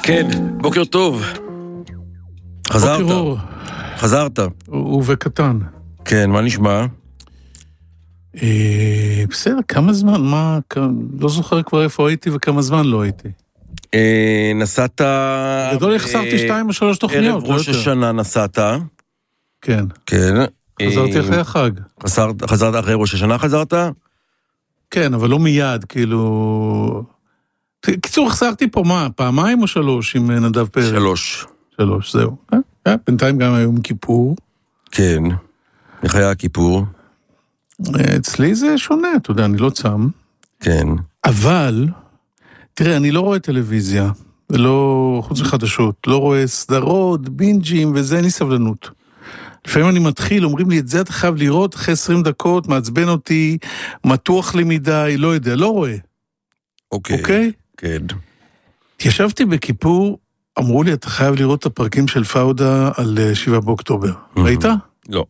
כן, בוקר טוב. חזרת. בוקר אור. חזרת. ובקטן. כן, מה נשמע? בסדר, כמה זמן? לא זוכר כבר איפה הייתי וכמה זמן לא הייתי. נסעת... גדול החסרתי 2 או 3 תוכניות. ערב ראש השנה נסעת. כן. כן. חזרתי אחרי החג. חזרת אחרי ראש השנה חזרת? כן, אבל לא מיד, כאילו... קיצור, החסרתי פה מה? 2 או 3 עם נדב פרץ? 3. 3, זהו. בינתיים גם היום כיפור. כן. איך היה הכיפור? אצלי זה שונה, אתה יודע, אני לא צם. כן. אבל, תראה, אני לא רואה טלוויזיה, ולא, חוץ מחדשות, לא רואה סדרות, בינג'ים, וזה אין לי סבלנות. לפעמים אני מתחיל, אומרים לי, את זה אתה חייב לראות, אחרי 20 דקות, מעצבן אותי, מתוח לי מדי, לא יודע, לא רואה. אוקיי? כן. ישבתי בכיפור, אמרו לי, אתה חייב לראות את הפרקים של פאודה על 7 באוקטובר. ראית? לא.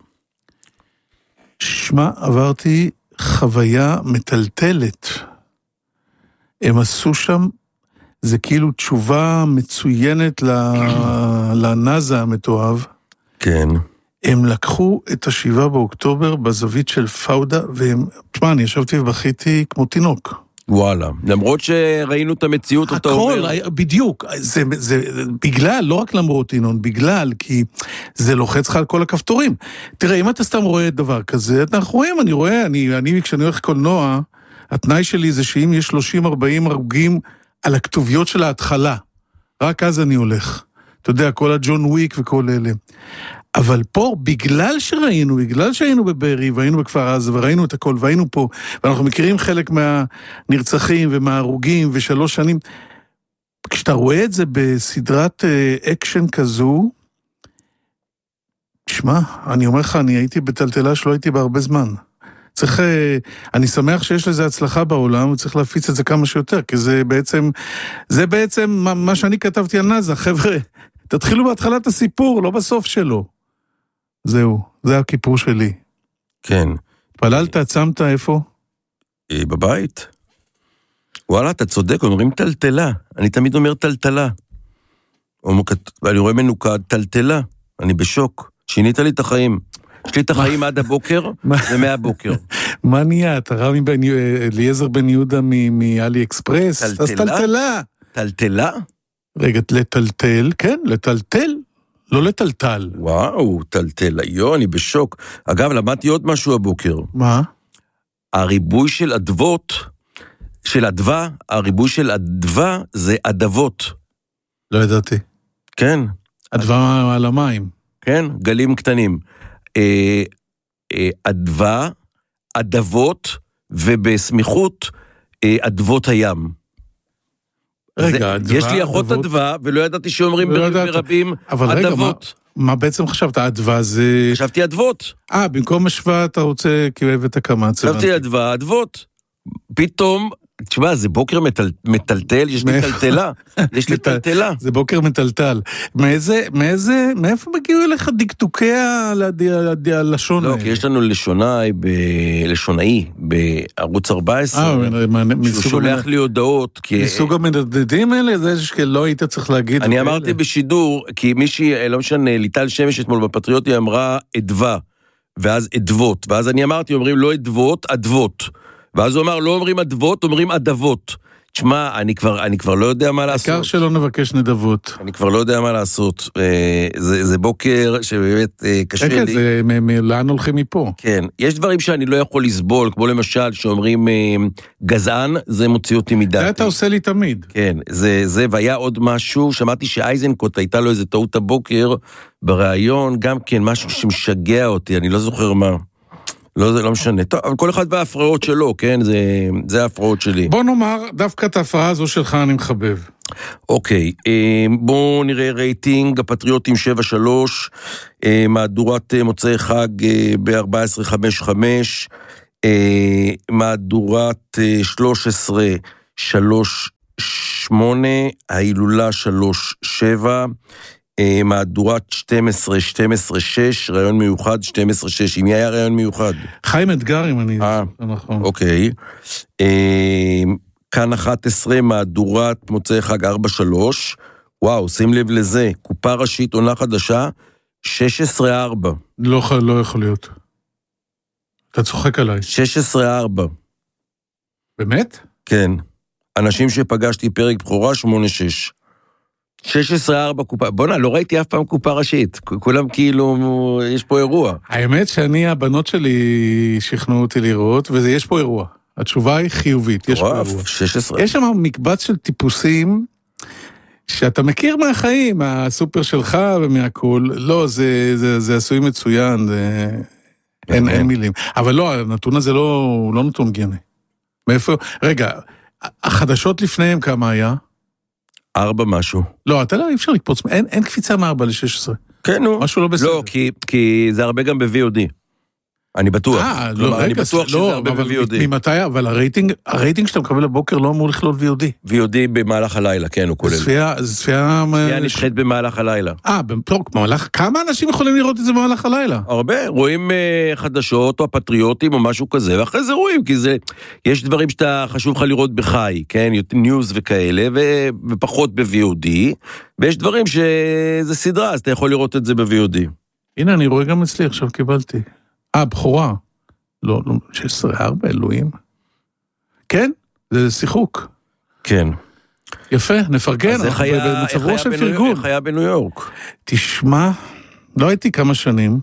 שמע, עברתי חוויה מטלטלת. הם עשו שם, זה כאילו תשובה מצוינת לנאזה המתואב. כן. הם לקחו את 7 באוקטובר בזווית של פאודה, והם, תשמע, אני ישבתי ובכיתי כמו תינוק. וואלה. למרות שראינו את המציאות, אתה אומר... הכל, בדיוק. זה בגלל, לא רק למרות ינון, בגלל, כי זה לוחץ לך על כל הכפתורים. תראה, אם אתה סתם רואה דבר כזה, אנחנו רואים, אני כשאני הולך קולנוע, התנאי שלי זה שאם יש 30-40 הרוגים על הכתוביות של ההתחלה, רק אז אני הולך. אתה יודע, כל הג'ון וויק וכל אלה. אבל פה, בגלל שהיינו בבארי, והיינו בכפר עזה, וראינו את הכל, והיינו פה, ואנחנו מכירים חלק מהנרצחים ומההרוגים, ו3 שנים, כשאתה רואה את זה בסדרת אקשן כזו, תשמע, אני אומר לך, אני הייתי בטלטלה שלא הייתי בהרבה זמן. אני שמח שיש לזה הצלחה בעולם, וצריך להפיץ את זה כמה שיותר, כי זה בעצם מה שאני כתבתי על נאזה, חבר'ה, תתחילו בהתחלת הסיפור, לא בסוף שלו. זהו, זה הכיפור שלי. כן. פללת, צמת איפה? בבית. וואלה, אתה צודק, אומרים טלטלה. אני תמיד אומר טלטלה. אני רואה מנוקד, טלטלה. אני בשוק. שינית לי את החיים. יש לי את החיים עד הבוקר, ומהבוקר. מה נהיה? אתה רב אליעזר בן יהודה מאלי אקספרס? אז טלטלה. טלטלה? רגע, לטלטל, כן, לטלטל. לא לטלטל. וואו, טלטל. אני בשוק. אגב, למדתי עוד משהו הבוקר. מה? הריבוי של הריבוי של אדווה זה אדבות. לא ידעתי. כן. אדווה על המים. כן, גלים קטנים. אדווה, אדבות, ובסמיכות אדבות הים. רגע, אדווה, יש לי אחות אדווה, ולא ידעתי שאומרים ברבים אדבות. מה בעצם חשבת? אדווה זה... חשבתי אדבות. במקום השוואה אתה רוצה כאוהב את הקמץ. חשבתי אדווה, אדבות. פתאום, תשמע, זה בוקר מטלטל, יש לי טלטלה. יש לי טלטלה. זה בוקר מטלטל. מאיפה מגיעו אליך דקדוקי הלשון האלה? לא, כי יש לנו לשונאי בערוץ 14, שהוא שולח לי הודעות. מסוג המדדים האלה, זה שלא היית צריך להגיד. אני אמרתי בשידור, כי מישהי, לא משנה, ליטל שמש אתמול בפטריוטי אמרה אדווה, ואז אדבות, ואז אני אמרתי, אומרים לא אדבות, אדבות. ואז הוא אמר, לא אומרים אדבות, אומרים אדבות. תשמע, אני כבר לא יודע מה לעשות. העיקר שלא נבקש נדבות. אני כבר לא יודע מה לעשות. זה בוקר שבאמת קשה לי. זה לאן הולכים מפה? כן, יש דברים שאני לא יכול לסבול, כמו למשל שאומרים גזען, זה מוציא אותי מדעתי. זה אתה עושה לי תמיד. כן, זה, והיה עוד משהו, שמעתי שאייזנקוט הייתה לו איזה טעות הבוקר, ברעיון, גם כן משהו שמשגע אותי, אני לא זוכר מה. לא משנה. טוב, אבל כל אחד וההפרעות שלו, כן? זה ההפרעות שלי. בוא נאמר, דווקא את ההפרעה הזו שלך אני מחבב. אוקיי, בואו נראה רייטינג, הפטריוטים 7-3, מהדורת מוצאי חג ב-14-5-5, מהדורת 13-3-8, ההילולה 3-7, מהדורת 12-12-6, רעיון מיוחד 12-6, עם מי היה רעיון מיוחד? חיים אתגר, אם אני... נכון. אוקיי. כאן 11, מהדורת מוצאי חג 4-3, וואו, שים לב לזה, קופה ראשית עונה חדשה, 16-4. לא יכול להיות. אתה צוחק עליי. 16-4. באמת? כן. אנשים שפגשתי פרק בחורה, 8-6. 16-4 קופה, בונה, לא ראיתי אף פעם קופה ראשית, כולם כאילו, יש פה אירוע. האמת הבנות שלי שכנעו אותי לראות, ויש פה אירוע. התשובה היא חיובית, יש פה אירוע. 16. יש שם מקבץ של טיפוסים, שאתה מכיר מהחיים, מהסופר שלך ומהכל, לא, זה עשוי מצוין, אין מילים. אבל לא, הנתון הזה לא נתון גני. מאיפה, רגע, החדשות לפניהם כמה היה? 4 משהו. לא, אתה לא, אי אפשר לקפוץ, אין קפיצה מ-4 ל-16. כן, נו. משהו לא בסדר. לא, כי זה הרבה גם ב-VOD. אני בטוח. לא, אני בטוח שזה הרבה ב-VOD. ממתי, אבל הרייטינג שאתה מקבל לבוקר לא אמור לכלול VOD. VOD במהלך הלילה, כן, הוא כולל. זה צפייה... נדחית במהלך הלילה. במהלך, כמה אנשים יכולים לראות את זה במהלך הלילה? הרבה, רואים חדשות או הפטריוטים או משהו כזה, ואחרי זה רואים, כי יש דברים שאתה חשוב לך לראות בחי, כן, ניוז וכאלה, ופחות ב-VOD, ויש דברים שזה סדרה, אז אתה יכול לראות את זה ב-VOD. הנה, אני רואה גם אצלי, עכשיו קיבלתי. בחורה. לא, 16-4, אלוהים. כן, זה שיחוק. כן. יפה, נפרגן. אז איך היה בניו יורק? תשמע, לא הייתי כמה שנים,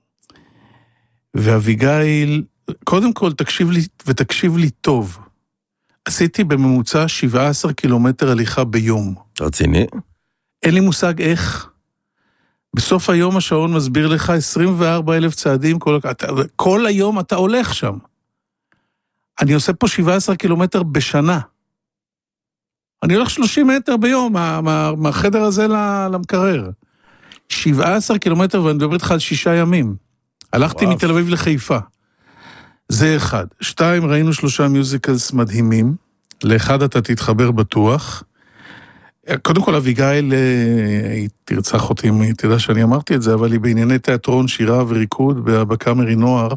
ואביגיל, קודם כל תקשיב לי טוב. עשיתי בממוצע 17 קילומטר הליכה ביום. רציני? אין לי מושג איך. בסוף היום השעון מסביר לך 24,000 צעדים, כל היום אתה הולך שם. אני עושה פה 17 קילומטר בשנה. אני הולך 30 מטר ביום, מהחדר הזה למקרר. 17 קילומטר, ואני מדבר איתך על 6 ימים. הלכתי מתל אביב לחיפה. זה 1. 2, ראינו 3 מיוזיקלס מדהימים. לאחד אתה תתחבר בטוח. קודם כל, אביגיל, היא תרצח אותי אם תדע שאני אמרתי את זה, אבל היא בענייני תיאטרון, שירה וריקוד בקאמרי נוער,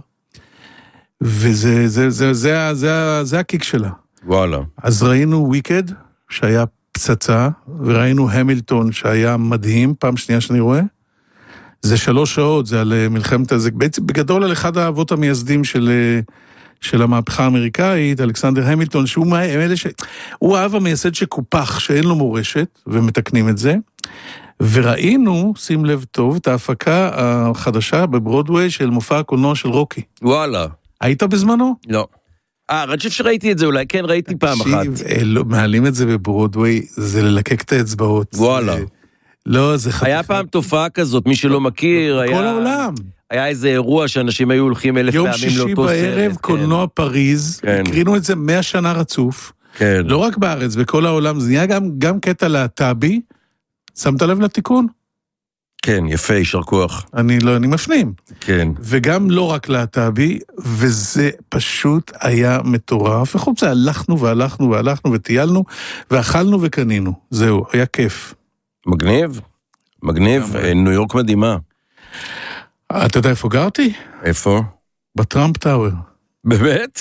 וזה הקיק שלה. וואלה. אז ראינו וויקד, שהיה פצצה, וראינו המילטון, שהיה מדהים, פעם שנייה שאני רואה. זה 3 שעות, זה על מלחמת הזה, בעצם בגדול על אחד האבות המייסדים של המהפכה האמריקאית, אלכסנדר המילטון, הוא האב המייסד שקופח, שאין לו מורשת, ומתקנים את זה, וראינו, שים לב טוב, את ההפקה החדשה בברודווי של מופע הקולנוע של רוקי. וואלה. היית בזמנו? לא. רציתי שראיתי את זה, אולי כן ראיתי פעם אחת. מעלים את זה בברודווי, זה ללקק את האצבעות. וואלה. לא, זה חתיכה. היה פעם תופעה כזאת, מי שלא מכיר, כל העולם. היה איזה אירוע שאנשים היו הולכים 1000 פעמים לאותו סרט. יום שישי בערב, קולנוע פריז, הקרינו את זה 100 שנה רצוף. כן. לא רק בארץ, בכל העולם, זה נהיה גם קטע להט"בי. שמת לב לתיקון? כן, יפה, יישר כוח. אני מפנים. כן. וגם לא רק להט"בי, וזה פשוט היה מטורף. וחוץ זה הלכנו והלכנו והלכנו וטיילנו, ואכלנו וקנינו. זהו, היה כיף. מגניב. ניו יורק מדהימה. אתה יודע איפה גרתי? איפה? בטראמפ טאוור. באמת?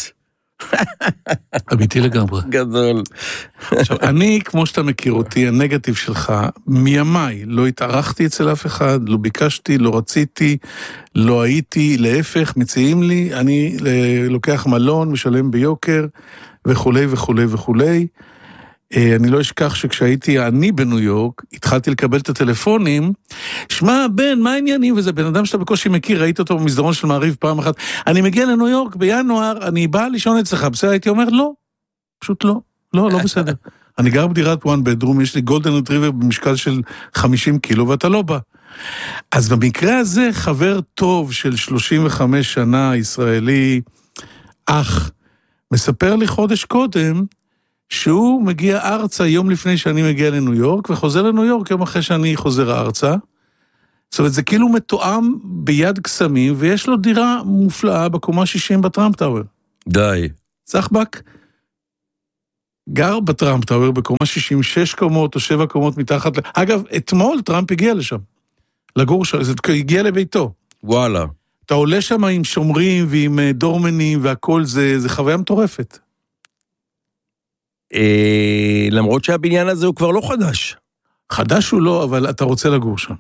אמיתי לגמרי. גדול. עכשיו, אני, כמו שאתה מכיר אותי, הנגטיב שלך, מימיי, לא התארחתי אצל אף אחד, לא ביקשתי, לא רציתי, לא הייתי, להפך, מציעים לי, אני לוקח מלון, משלם ביוקר, וכולי וכולי וכולי. אני לא אשכח שכשהייתי אני בניו יורק, התחלתי לקבל את הטלפונים, שמע, בן, מה העניינים? וזה בן אדם שאתה בקושי מכיר, ראית אותו במסדרון של מעריב פעם אחת, אני מגיע לניו יורק בינואר, אני בא לישון אצלך, בסדר, הייתי אומר, לא, פשוט לא, לא בסדר. אני גר בדירת one bedroom, יש לי גולדן רטריבר במשקל של 50 קילו, ואתה לא בא. אז במקרה הזה, חבר טוב של 35 שנה, ישראלי, אח, מספר לי חודש קודם, שהוא מגיע ארצה יום לפני שאני מגיע לניו יורק, וחוזר לניו יורק יום אחרי שאני חוזר ארצה. זאת אומרת, זה כאילו מתואם ביד קסמים, ויש לו דירה מופלאה בקומה 60 בטראמפ טאוור. די. צחבק גר בטראמפ טאוור בקומה 60, 6 קומות או 7 קומות מתחת. אגב, אתמול טראמפ הגיע לשם. לגור שם, זה הגיע לביתו. וואלה. אתה עולה שם עם שומרים ועם דורמנים והכל, זה חוויה מטורפת. למרות שהבניין הזה הוא כבר לא חדש. חדש הוא לא, אבל אתה רוצה לגור שם.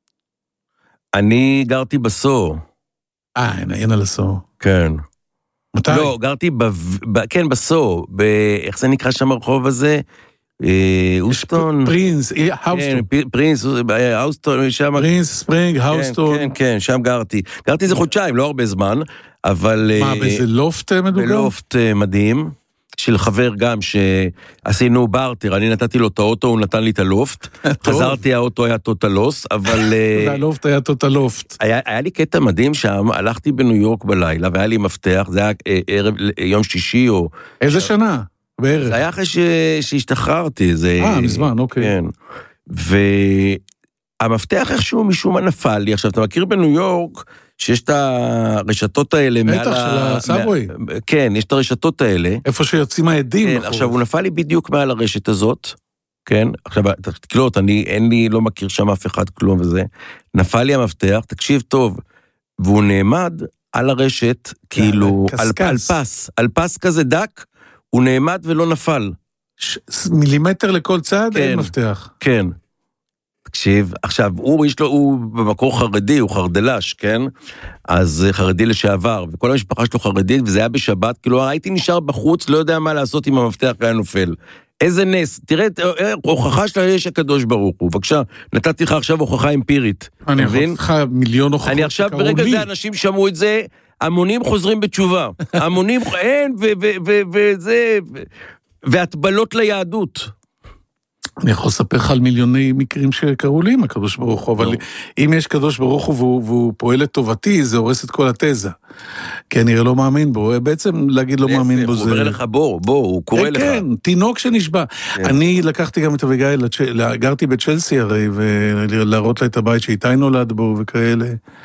אני גרתי בסור. אין על הסור. כן. מתי? לא, גרתי כן, בסור. איך זה נקרא שם הרחוב הזה? אוסטון. פרינס, האוסטון. פרינס, האוסטון, שם. פרינס, ספרינג, האוסטון. כן, כן, שם גרתי. גרתי זה חודשיים, לא הרבה זמן, אבל... מה, באיזה לופט מדובר? בלופט מדהים, של חבר גם שעשינו בארטר, אני נתתי לו את האוטו, הוא נתן לי את הלופט. חזרתי, האוטו היה טוטלוס, אבל... והלופט היה טוטלופט. היה לי קטע מדהים שם, הלכתי בניו יורק בלילה, והיה לי מפתח, זה היה ערב יום שישי או... איזה שנה? בערך. זה היה אחרי שהשתחררתי. מזמן, אוקיי. כן. והמפתח איכשהו משום מה נפל לי. עכשיו, אתה מכיר בניו יורק, שיש את הרשתות האלה מעל בטח, של הסאבווי. כן, יש את הרשתות האלה. איפה שיוצאים העדים. כן, עכשיו, הוא נפל לי בדיוק מעל הרשת הזאת. כן, עכשיו, תקלוט, אני לא מכיר שם אף אחד כלום וזה. נפל לי המפתח, תקשיב טוב, והוא נעמד על הרשת, כאילו, על פס כזה דק, הוא נעמד ולא נפל. מילימטר לכל צד, כן, אין מפתח. כן. תקשיב, עכשיו, הוא במקור חרדי, הוא חרדלש, כן? אז חרדי לשעבר, וכל המשפחה שלו חרדית, וזה היה בשבת, כאילו הייתי נשאר בחוץ, לא יודע מה לעשות אם המפתח היה נופל. איזה נס, תראה, הוכחה של יש הקדוש ברוך הוא, בבקשה, נתתי לך עכשיו הוכחה אמפירית. אני יכול לך מיליון הוכחות. אני עכשיו, ברגע זה אנשים שמעו את זה, המונים חוזרים בתשובה. המונים, אין, וזה, והטבלות ליהדות. אני יכול לספר לך על מיליוני מקרים שקראו לי עם הקדוש ברוך הוא, אבל אם יש קדוש ברוך הוא והוא פועל לטובתי, זה הורס את כל התזה. כי אני לא מאמין בו, בעצם להגיד לא מאמין בו זה... הוא אומר לך בוא, הוא קורא לך. כן, תינוק שנשבע. אני לקחתי גם את אביגיל, גרתי בצ'לסי הרי, ולהראות לה את הבית שאיתי נולד בו וכאלה.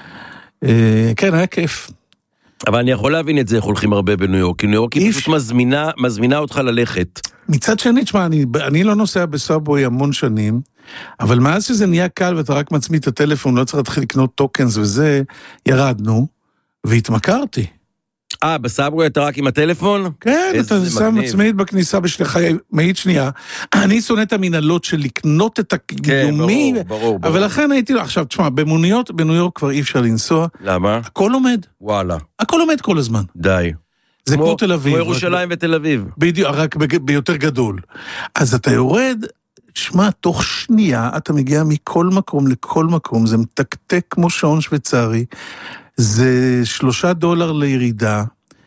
כן, היה כיף. אבל אני יכול להבין את זה, איך הולכים הרבה בניו יורק, כי ניו יורק היא פשוט מזמינה אותך ללכת. מצד שני, תשמע, אני לא נוסע בסאבווי המון שנים, אבל מאז שזה נהיה קל ואתה רק מצמיד את הטלפון, לא צריך להתחיל לקנות טוקנס וזה, ירדנו, והתמכרתי. בסאבווי אתה רק עם הטלפון? כן, אתה שם מצמיד בכניסה מאית שנייה. אני שונא את המנהלות של לקנות את הגיומי, ברור. אבל לכן הייתי, עכשיו, תשמע, במוניות, בניו יורק כבר אי אפשר לנסוע. למה? הכל עומד. וואלה. הכל עומד כל הזמן. די. זה כמו תל אביב. כמו ירושלים ותל אביב. בדיוק, רק ביותר גדול. אז אתה יורד, שמע, תוך שנייה אתה מגיע מכל מקום לכל מקום, זה מתקתק כמו שעון שוויצרי, זה $3 לירידה,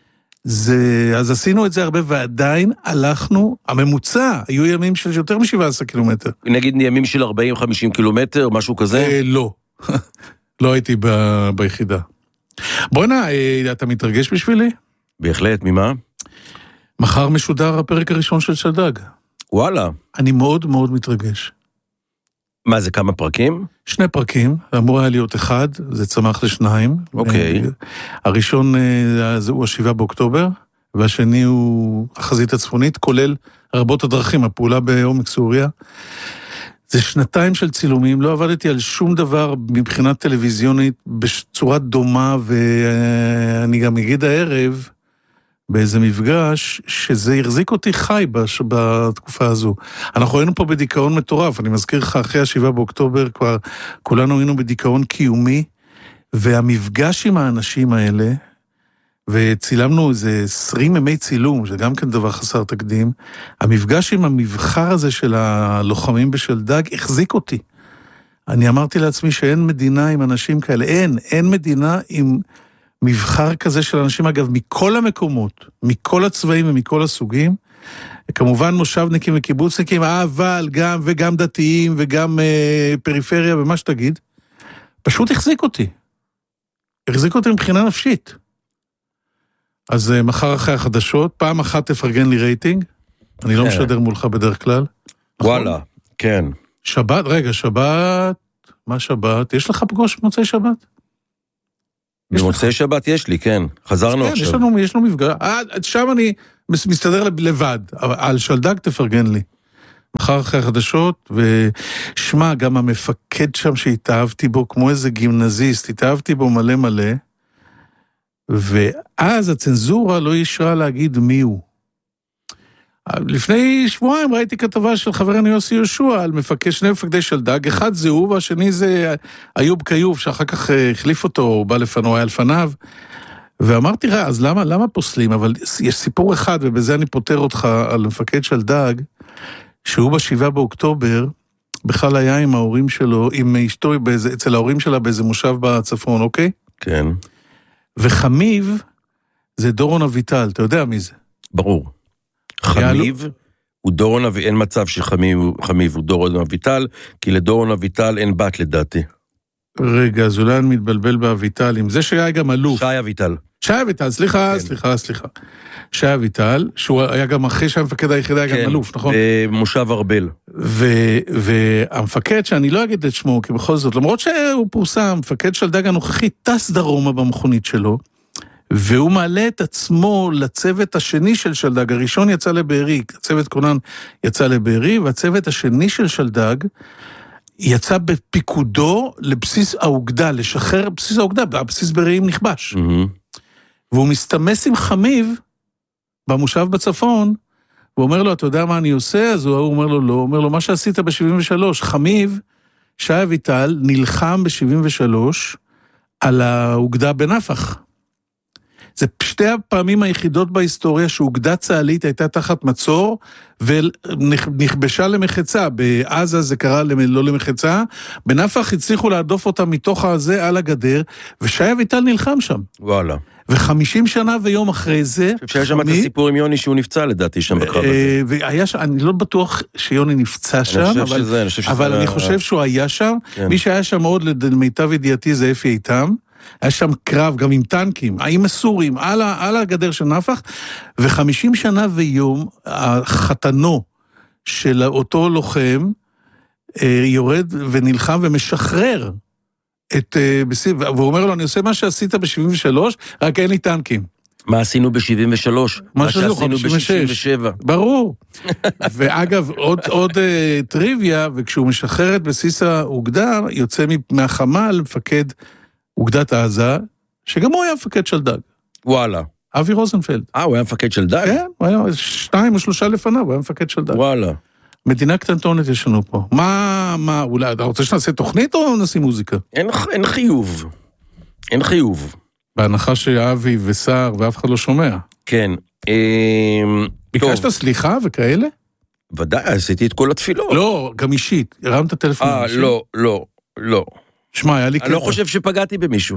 אז עשינו את זה הרבה ועדיין הלכנו, הממוצע, היו ימים של יותר מ-17 קילומטר. נגיד ימים של 40-50 קילומטר, משהו כזה? לא, לא הייתי ביחידה. בוא'נה, אתה מתרגש בשבילי? בהחלט, ממה? מחר משודר הפרק הראשון של שדג. וואלה. אני מאוד מאוד מתרגש. מה זה, כמה פרקים? 2 פרקים, אמור היה להיות 1, זה צמח ל2. אוקיי. הראשון הוא 7 באוקטובר, והשני הוא החזית הצפונית, כולל רבות הדרכים, הפעולה בעומק סוריה. זה 2 של צילומים, לא עבדתי על שום דבר מבחינת טלוויזיונית בצורה דומה, ואני גם אגיד הערב, באיזה מפגש, שזה יחזיק אותי חי בתקופה הזו. אנחנו היינו פה בדיכאון מטורף, אני מזכיר לך, אחרי 7 באוקטובר, כבר כולנו היינו בדיכאון קיומי, והמפגש עם האנשים האלה, וצילמנו איזה 20 ימי צילום, שגם כן דבר חסר תקדים, המפגש עם המבחר הזה של הלוחמים בשלדג, החזיק אותי. אני אמרתי לעצמי שאין מדינה עם אנשים כאלה, אין מדינה עם מבחר כזה של אנשים, אגב, מכל המקומות, מכל הצבעים ומכל הסוגים, כמובן מושבניקים וקיבוצניקים, אבל גם וגם דתיים וגם פריפריה ומה שתגיד, פשוט החזיק אותי מבחינה נפשית. אז מחר אחרי החדשות, פעם אחת תפרגן לי רייטינג, אני לא משדר מולך בדרך כלל. וואלה, כן. שבת, רגע, שבת, מה שבת? יש לך פגוש במוצאי שבת? במוצאי שבת יש לי, כן. חזרנו עכשיו. כן, יש לנו מפגש. שם אני מסתדר לבד, על שלדג תפרגן לי. מחר אחרי החדשות, ושמע, גם המפקד שם שהתאהבתי בו, כמו איזה גימנזיסט, התאהבתי בו מלא מלא, ואז הצנזורה לא ישרה להגיד מי הוא. לפני שבועיים ראיתי כתבה של חברנו יוסי יהושע על שני מפקדי שלדג, אחד זה הוא והשני זה איוב קיוב, שאחר כך החליף אותו, הוא בא לפניו, היה לפניו, ואמרתי, אז למה פוסלים? אבל יש סיפור אחד, ובזה אני פותר אותך על מפקד שלדג, שהוא ב7 באוקטובר, בכלל היה עם ההורים שלו, עם אשתו אצל ההורים שלה באיזה מושב בצפון, אוקיי? כן. וחמיב זה דורון אביטל, אתה יודע מי זה? ברור. חמיב הוא דורון אביטל, אין מצב שחמיב הוא דורון אביטל, כי לדורון אביטל אין בת לדעתי. רגע, אז אולי אני מתבלבל באביטל, עם זה שהיה גם אלוף. שי אביטל. שי אביטל, סליחה. שי אביטל, שהוא היה גם אחרי שהמפקד היחידה היה גם אלוף, נכון? מושב ארבל. והמפקד, שאני לא אגיד את שמו, כי בכל זאת, למרות שהוא פורסם, מפקד שלדג הנוכחי טס דרומה במכונית שלו, והוא מעלה את עצמו לצוות השני של שלדג, הראשון יצא לבארי, הצוות כונן יצא לבארי, והצוות השני של שלדג יצא בפיקודו לבסיס האוגדה, לשחרר בסיס האוגדה, הבסיס ברעים נכבש. והוא מסתמס עם חמיב במושב בצפון, הוא אומר לו, אתה יודע מה אני עושה? אז הוא אומר לו, לא, הוא אומר לו, מה שעשית ב-73, חמיב, שי אביטל, נלחם ב-73 על האוגדה בנפח. זה שתי הפעמים היחידות בהיסטוריה שאוגדה צה"לית הייתה תחת מצור ונכבשה למחצה. בעזה זה קרה לא למחצה, בנפח הצליחו להדוף אותה מתוך הזה על הגדר, ושי אביטל נלחם שם. וואלה. ו50 שנה ויום אחרי זה... שהיה שם את הסיפור עם יוני שהוא נפצע לדעתי שם בקרב הזה. אני לא בטוח שיוני נפצע שם, אבל אני חושב שהוא היה שם. מי שהיה שם עוד למיטב ידיעתי זה אפי איתם. היה שם קרב גם עם טנקים, עם הסורים, על הגדר של נפח, ו50 שנה ויום, החתנו של אותו לוחם, יורד ונלחם ומשחרר והוא אומר לו, אני עושה מה שעשית ב-73, רק אין לי טנקים. מה עשינו ב-73? מה שעשינו ב-67. ברור. ואגב, עוד טריוויה, וכשהוא משחרר את בסיס האוגדה, יוצא מהחמ"ל מפקד אוגדת עזה, שגם הוא היה מפקד שלדג. וואלה. אבי רוזנפלד. הוא היה מפקד שלדג? כן, הוא היה 2 או 3 לפניו, הוא היה מפקד שלדג. וואלה. מדינה קטנטונת יש לנו פה. מה, אולי, אתה רוצה שנעשה תוכנית או נשים מוזיקה? אין חיוב. אין חיוב. בהנחה שאבי ושר ואף אחד לא שומע. כן. ביקשת סליחה וכאלה? ודאי, עשיתי את כל התפילות. לא, גם אישית. הרמת טלפון אישית? לא. שמע, היה לי אני לא חושב שפגעתי במישהו.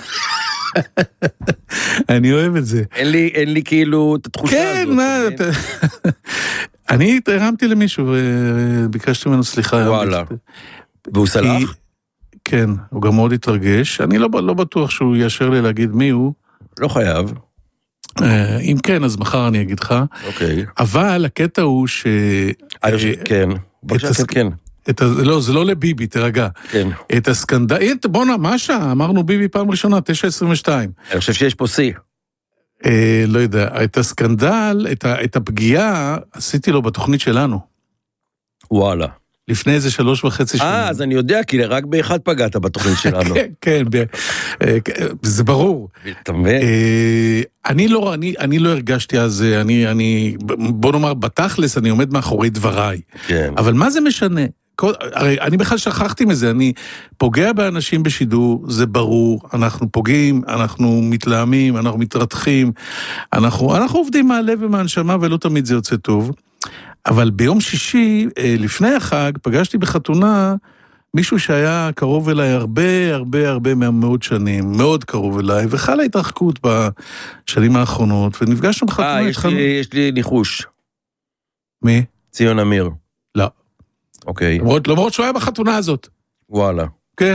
אני אוהב את זה. אין לי כאילו את התחושה הזאת. כן, אני הרמתי למישהו וביקשתי ממנו סליחה. וואלה. והוא סלח? כן, הוא גם מאוד התרגש. אני לא בטוח שהוא יאשר לי להגיד מי הוא. לא חייב. אם כן, אז מחר אני אגיד לך. אוקיי. אבל הקטע הוא ש... כן. כן. לא, זה לא לביבי, תרגע. כן. את הסקנדל... בוא'נה, מה שעה? אמרנו ביבי פעם ראשונה, 9:22. אני חושב שיש פה סי. לא יודע. את הסקנדל, את הפגיעה, עשיתי לו בתוכנית שלנו. וואלה. לפני איזה 3.5 שנים. אז אני יודע, כי רק באחד פגעת בתוכנית שלנו. כן, זה ברור. אתה מבין? אני לא הרגשתי אז, בוא נאמר, בתכלס אני עומד מאחורי דבריי. כן. אבל מה זה משנה? הרי אני בכלל שכחתי מזה, אני פוגע באנשים בשידור, זה ברור, אנחנו פוגעים, אנחנו מתלהמים, אנחנו מתרתחים, אנחנו עובדים מהלב ומהנשמה ולא תמיד זה יוצא טוב. אבל ביום שישי, לפני החג, פגשתי בחתונה מישהו שהיה קרוב אליי הרבה מהמאות שנים, מאוד קרוב אליי, וחלה התרחקות בשנים האחרונות, ונפגשנו בחתונה. יש לי ניחוש. מי? ציון אמיר. לא. אוקיי. למרות שהוא היה בחתונה הזאת. וואלה. כן.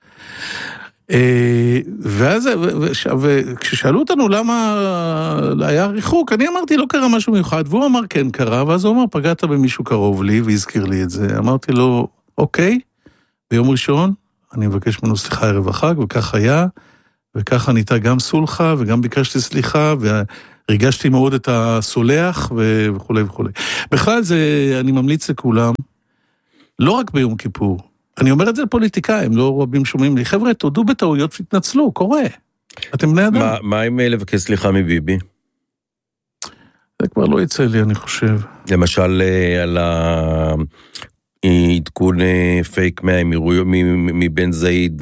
ואז, וכששאלו אותנו למה היה ריחוק, אני אמרתי לא קרה משהו מיוחד, והוא אמר כן קרה, ואז הוא אמר פגעת במישהו קרוב לי, והזכיר לי את זה. אמרתי לו, אוקיי, ביום ראשון, אני מבקש ממנו סליחה ערב החג, וכך היה, וככה ניתה גם סולחה, וגם ביקשתי סליחה, והרגשתי מאוד את הסולח, וכו' וכו'. בכלל זה, אני ממליץ לכולם, לא רק ביום כיפור, אני אומר את זה לפוליטיקאים, לא רבים שומעים לי, חבר'ה, תודו בטעויות ותנצלו, קורה. אתם בני אדם. מה עם לבקש סליחה מביבי? זה כבר לא יצא לי, אני חושב. למשל, על העדכון פייק מבן זעיד,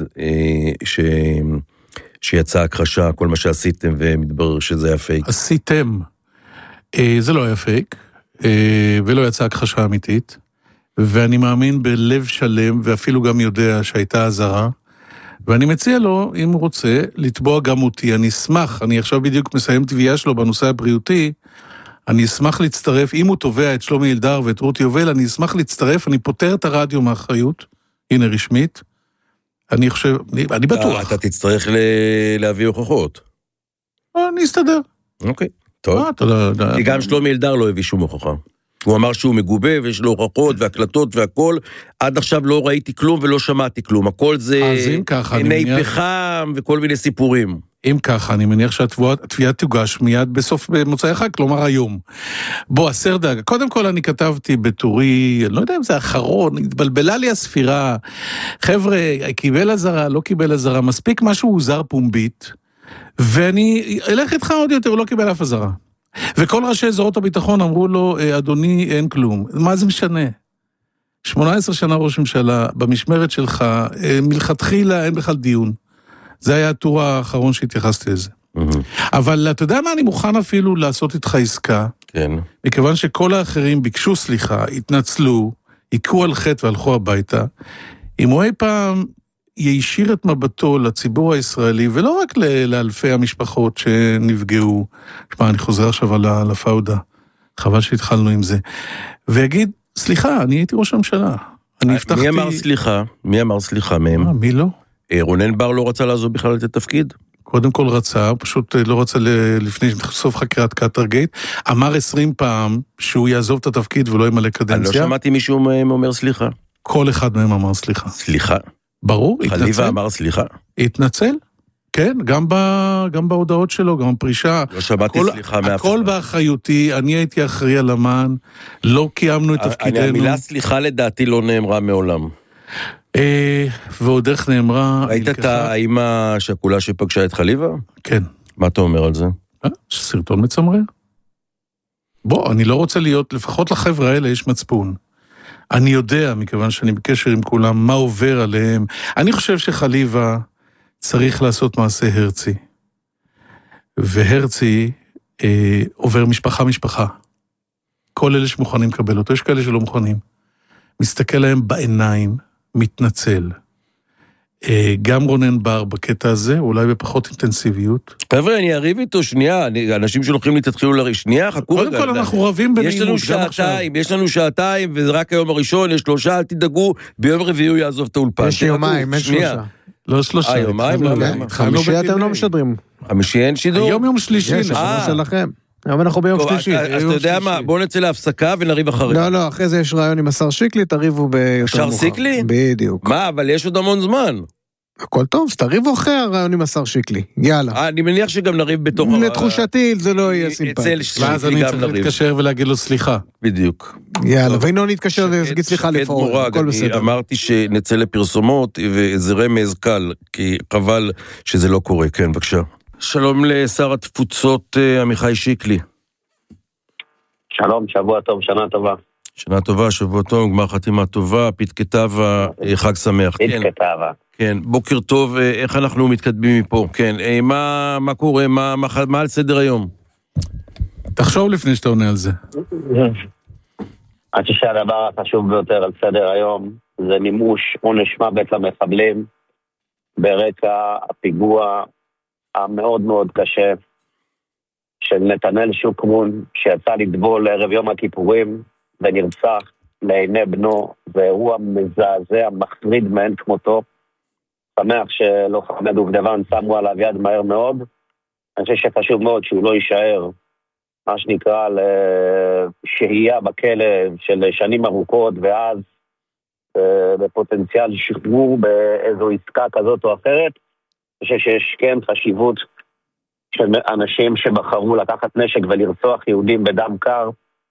שיצא הכחשה, כל מה שעשיתם, ומתברר שזה היה פייק. עשיתם. זה לא היה פייק, ולא יצא הכחשה אמיתית, ואני מאמין בלב שלם, ואפילו גם יודע שהייתה הזרה, ואני מציע לו, אם הוא רוצה, לתבוע גם אותי. אני אשמח, אני עכשיו בדיוק מסיים תביעה שלו בנושא הבריאותי, אני אשמח להצטרף, אם הוא תובע את שלומי אלדר ואת רותי יובל, אני אשמח להצטרף, אני פותר את הרדיו מאחריות, הנה רשמית, אני חושב, אני בטוח. אתה תצטרך להביא הוכחות. אני אסתדר. אוקיי, טוב. כי גם שלומי אלדר לא הביא שום הוכחה. הוא אמר שהוא מגובה ויש לו הוכחות והקלטות והכל, עד עכשיו לא ראיתי כלום ולא שמעתי כלום, הכל זה עיני פחם וכל מיני סיפורים. אם ככה, אני מניח שהתביעה תוגש מיד בסוף מוצאי החג, כלומר היום. בוא, הסר דאגה. קודם כל אני כתבתי בטורי, אני לא יודע אם זה האחרון, התבלבלה לי הספירה. חבר'ה, קיבל הזרה, לא קיבל הזרה, מספיק משהו הוזר פומבית, ואני אלך איתך עוד יותר, הוא לא קיבל אף הזרה. וכל ראשי זרועות הביטחון אמרו לו, אדוני, אין כלום. מה זה משנה? 18 שנה ראש ממשלה, במשמרת שלך, מלכתחילה אין בכלל דיון. זה היה הטור האחרון שהתייחסתי לזה. אבל אתה יודע מה, אני מוכן אפילו לעשות איתך עסקה, מכיוון שכל האחרים ביקשו סליחה, התנצלו, עיקו על חטא והלכו הביתה, אם הוא אי פעם יישיר את מבטו לציבור הישראלי, ולא רק לאלפי המשפחות שנפגעו, שמה, אני חוזר עכשיו על הפאודה, חבל שהתחלנו עם זה, ויגיד, סליחה, אני הייתי ראש הממשלה. מי אמר סליחה? מי אמר סליחה מהם? מי לא? רונן בר לא רצה לעזוב בכלל את התפקיד? קודם כל רצה, פשוט לא רצה לפני סוף חקירת קטרגייט, אמר 20 פעם שהוא יעזוב את התפקיד ולא ימלא קדנציה. אני לא שמעתי מישהו מהם אומר סליחה. כל אחד מהם אמר סליחה. סליחה? ברור, התנצל. חליבה אמר סליחה? התנצל, כן, גם בהודעות שלו, גם בפרישה. לא שמעתי סליחה מאף אחד. הכל באחריותי, אני הייתי אחראי על המען, לא קיימנו את תפקידנו. המילה סליחה לדעתי לא נאמרה מעולם. ועוד איך נאמרה... ראית את האמא השכולה שפגשה את חליבה? כן. מה אתה אומר על זה? סרטון מצמרר. בוא, אני לא רוצה להיות, לפחות לחבר'ה האלה יש מצפון. אני יודע, מכיוון שאני בקשר עם כולם, מה עובר עליהם. אני חושב שחליבה צריך לעשות מעשה הרצי. והרצי עובר משפחה. כל אלה שמוכנים לקבל אותו, יש כאלה שלא מוכנים. מסתכל להם בעיניים, מתנצל. גם רונן בר בקטע הזה, אולי בפחות אינטנסיביות. חבר'ה, אני אריב איתו שנייה, אנשים שלוקחים לי תתחילו שנייה, חכו רגע. קודם כל אנחנו רבים בנעימות. יש לנו שעתיים, וזה רק היום הראשון, יש 3, אל תדאגו, ביום רביעי הוא יעזוב את האולפן. יש יומיים, אין 3. לא 3. יומיים, חמישי אתם לא משדרים. חמישי אין שידור? היום יום שלישי. יש, שלכם. היום אנחנו ביום שלישי. אז אתה יודע מה, בואו נצא להפסקה ונריב אחרי. לא, אחרי זה יש רעיון עם השר שיקלי, תריבו ביותר מאוחר. שר שיקלי? בדיוק. מה, אבל יש עוד המון זמן. הכל טוב, אז תריבו אחרי הרעיון עם השר שיקלי. יאללה. אני מניח שגם נריב בתוך... לתחושתי זה לא יהיה סימפטי. ואז אני צריך להתקשר ולהגיד לו סליחה. בדיוק. יאללה, ואינו נתקשר ולהגיד סליחה לפעול. הכל בסדר. אמרתי שנצא לפרסומות, וזה רמז קל, כי חבל שזה לא קורה. כן, בבקשה. שלום לשר התפוצות עמיחי שיקלי. שלום, שבוע טוב, שנה טובה. שנה טובה, שבוע טוב, גמר חתימה טובה, פתקתבה, חג שמח. פתקתבה. כן, בוקר טוב, איך אנחנו מתקדמים מפה? כן, מה קורה, מה על סדר היום? תחשוב לפני שאתה עונה על זה. אני חושב שהדבר החשוב ביותר על סדר היום, זה מימוש עונש מוות למחבלים, ברקע הפיגוע המאוד מאוד קשה, של נתנאל שוקרון, שיצא לטבול לערב יום הכיפורים, ונרצח לעיני בנו, ואירוע מזעזע, מחריד מאין כמותו. שמח שלוחמי דובדבן שמו עליו יד מהר מאוד. אני חושב שחשוב מאוד שהוא לא יישאר, מה שנקרא, לשהייה בכלא של שנים ארוכות, ואז בפוטנציאל שחרור באיזו עסקה כזאת או אחרת. אני חושב שיש כן חשיבות של אנשים שבחרו לקחת נשק ולרצוח יהודים בדם קר,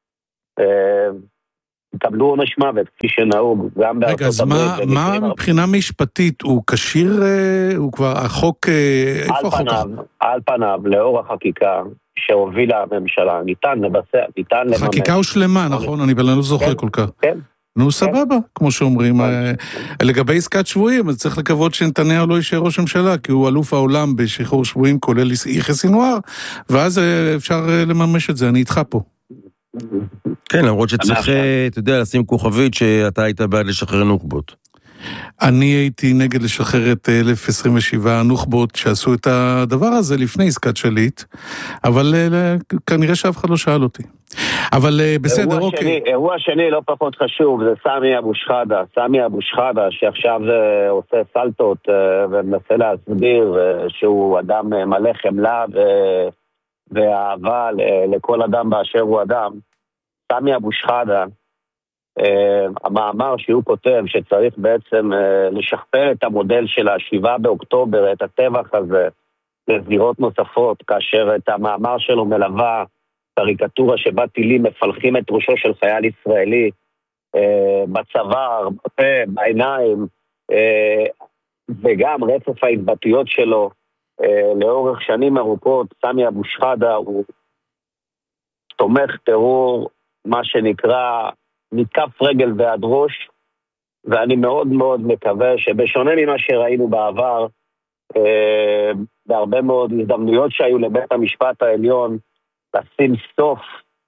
יקבלו עונש מוות, כפי שנהוג, גם בארצות הברית. רגע, אז מה מבחינה משפטית, הוא קשיר, הוא כבר, החוק, איפה החוק? על פניו, לאור החקיקה, שהובילה הממשלה. ניתן לבצע, ניתן לממש. החקיקה הוא שלמה, נכון? אני לא זוכר כל כך. כן. נו, סבבה, כמו שאומרים. לגבי עסקת שבויים, אז צריך לקוות שנתניהו לא יישאר ראש הממשלה, כי הוא אלוף העולם בשחרור שבויים, כולל יחיא סינואר, ואז אפשר לממש את זה, אני איתך פה. כן, למרות שצריך, אתה יודע, לשים כוכבית שאתה היית בעד לשחרר נוח'בות. אני הייתי נגד לשחרר את 1027 נוח'בות שעשו את הדבר הזה לפני עסקת שליט, אבל כנראה שאף אחד לא שאל אותי. אבל בסדר, אוקיי. אירוע שני לא פחות חשוב, זה סמי אבו שחאדה. סמי אבו שחאדה שעכשיו עושה סלטות ומנסה להסביר שהוא אדם מלא חמלה ואהבה לכל אדם באשר הוא אדם. סמי אבו שחאדה, המאמר שהוא כותב שצריך בעצם לשכפל את המודל של 7 באוקטובר, את הטבח הזה, לזירות נוספות, כאשר את המאמר שלו מלווה קריקטורה שבה טילים מפלחים את ראשו של חייל ישראלי, בצוואר, בפה, בעיניים, וגם רצף ההתבטאויות שלו לאורך שנים ארוכות. סמי אבו שחאדה הוא תומך טרור, מה שנקרא מכף רגל ועד ראש, ואני מאוד מאוד מקווה שבשונה ממה שראינו בעבר, בהרבה מאוד הזדמנויות שהיו לבית המשפט העליון, לשים סוף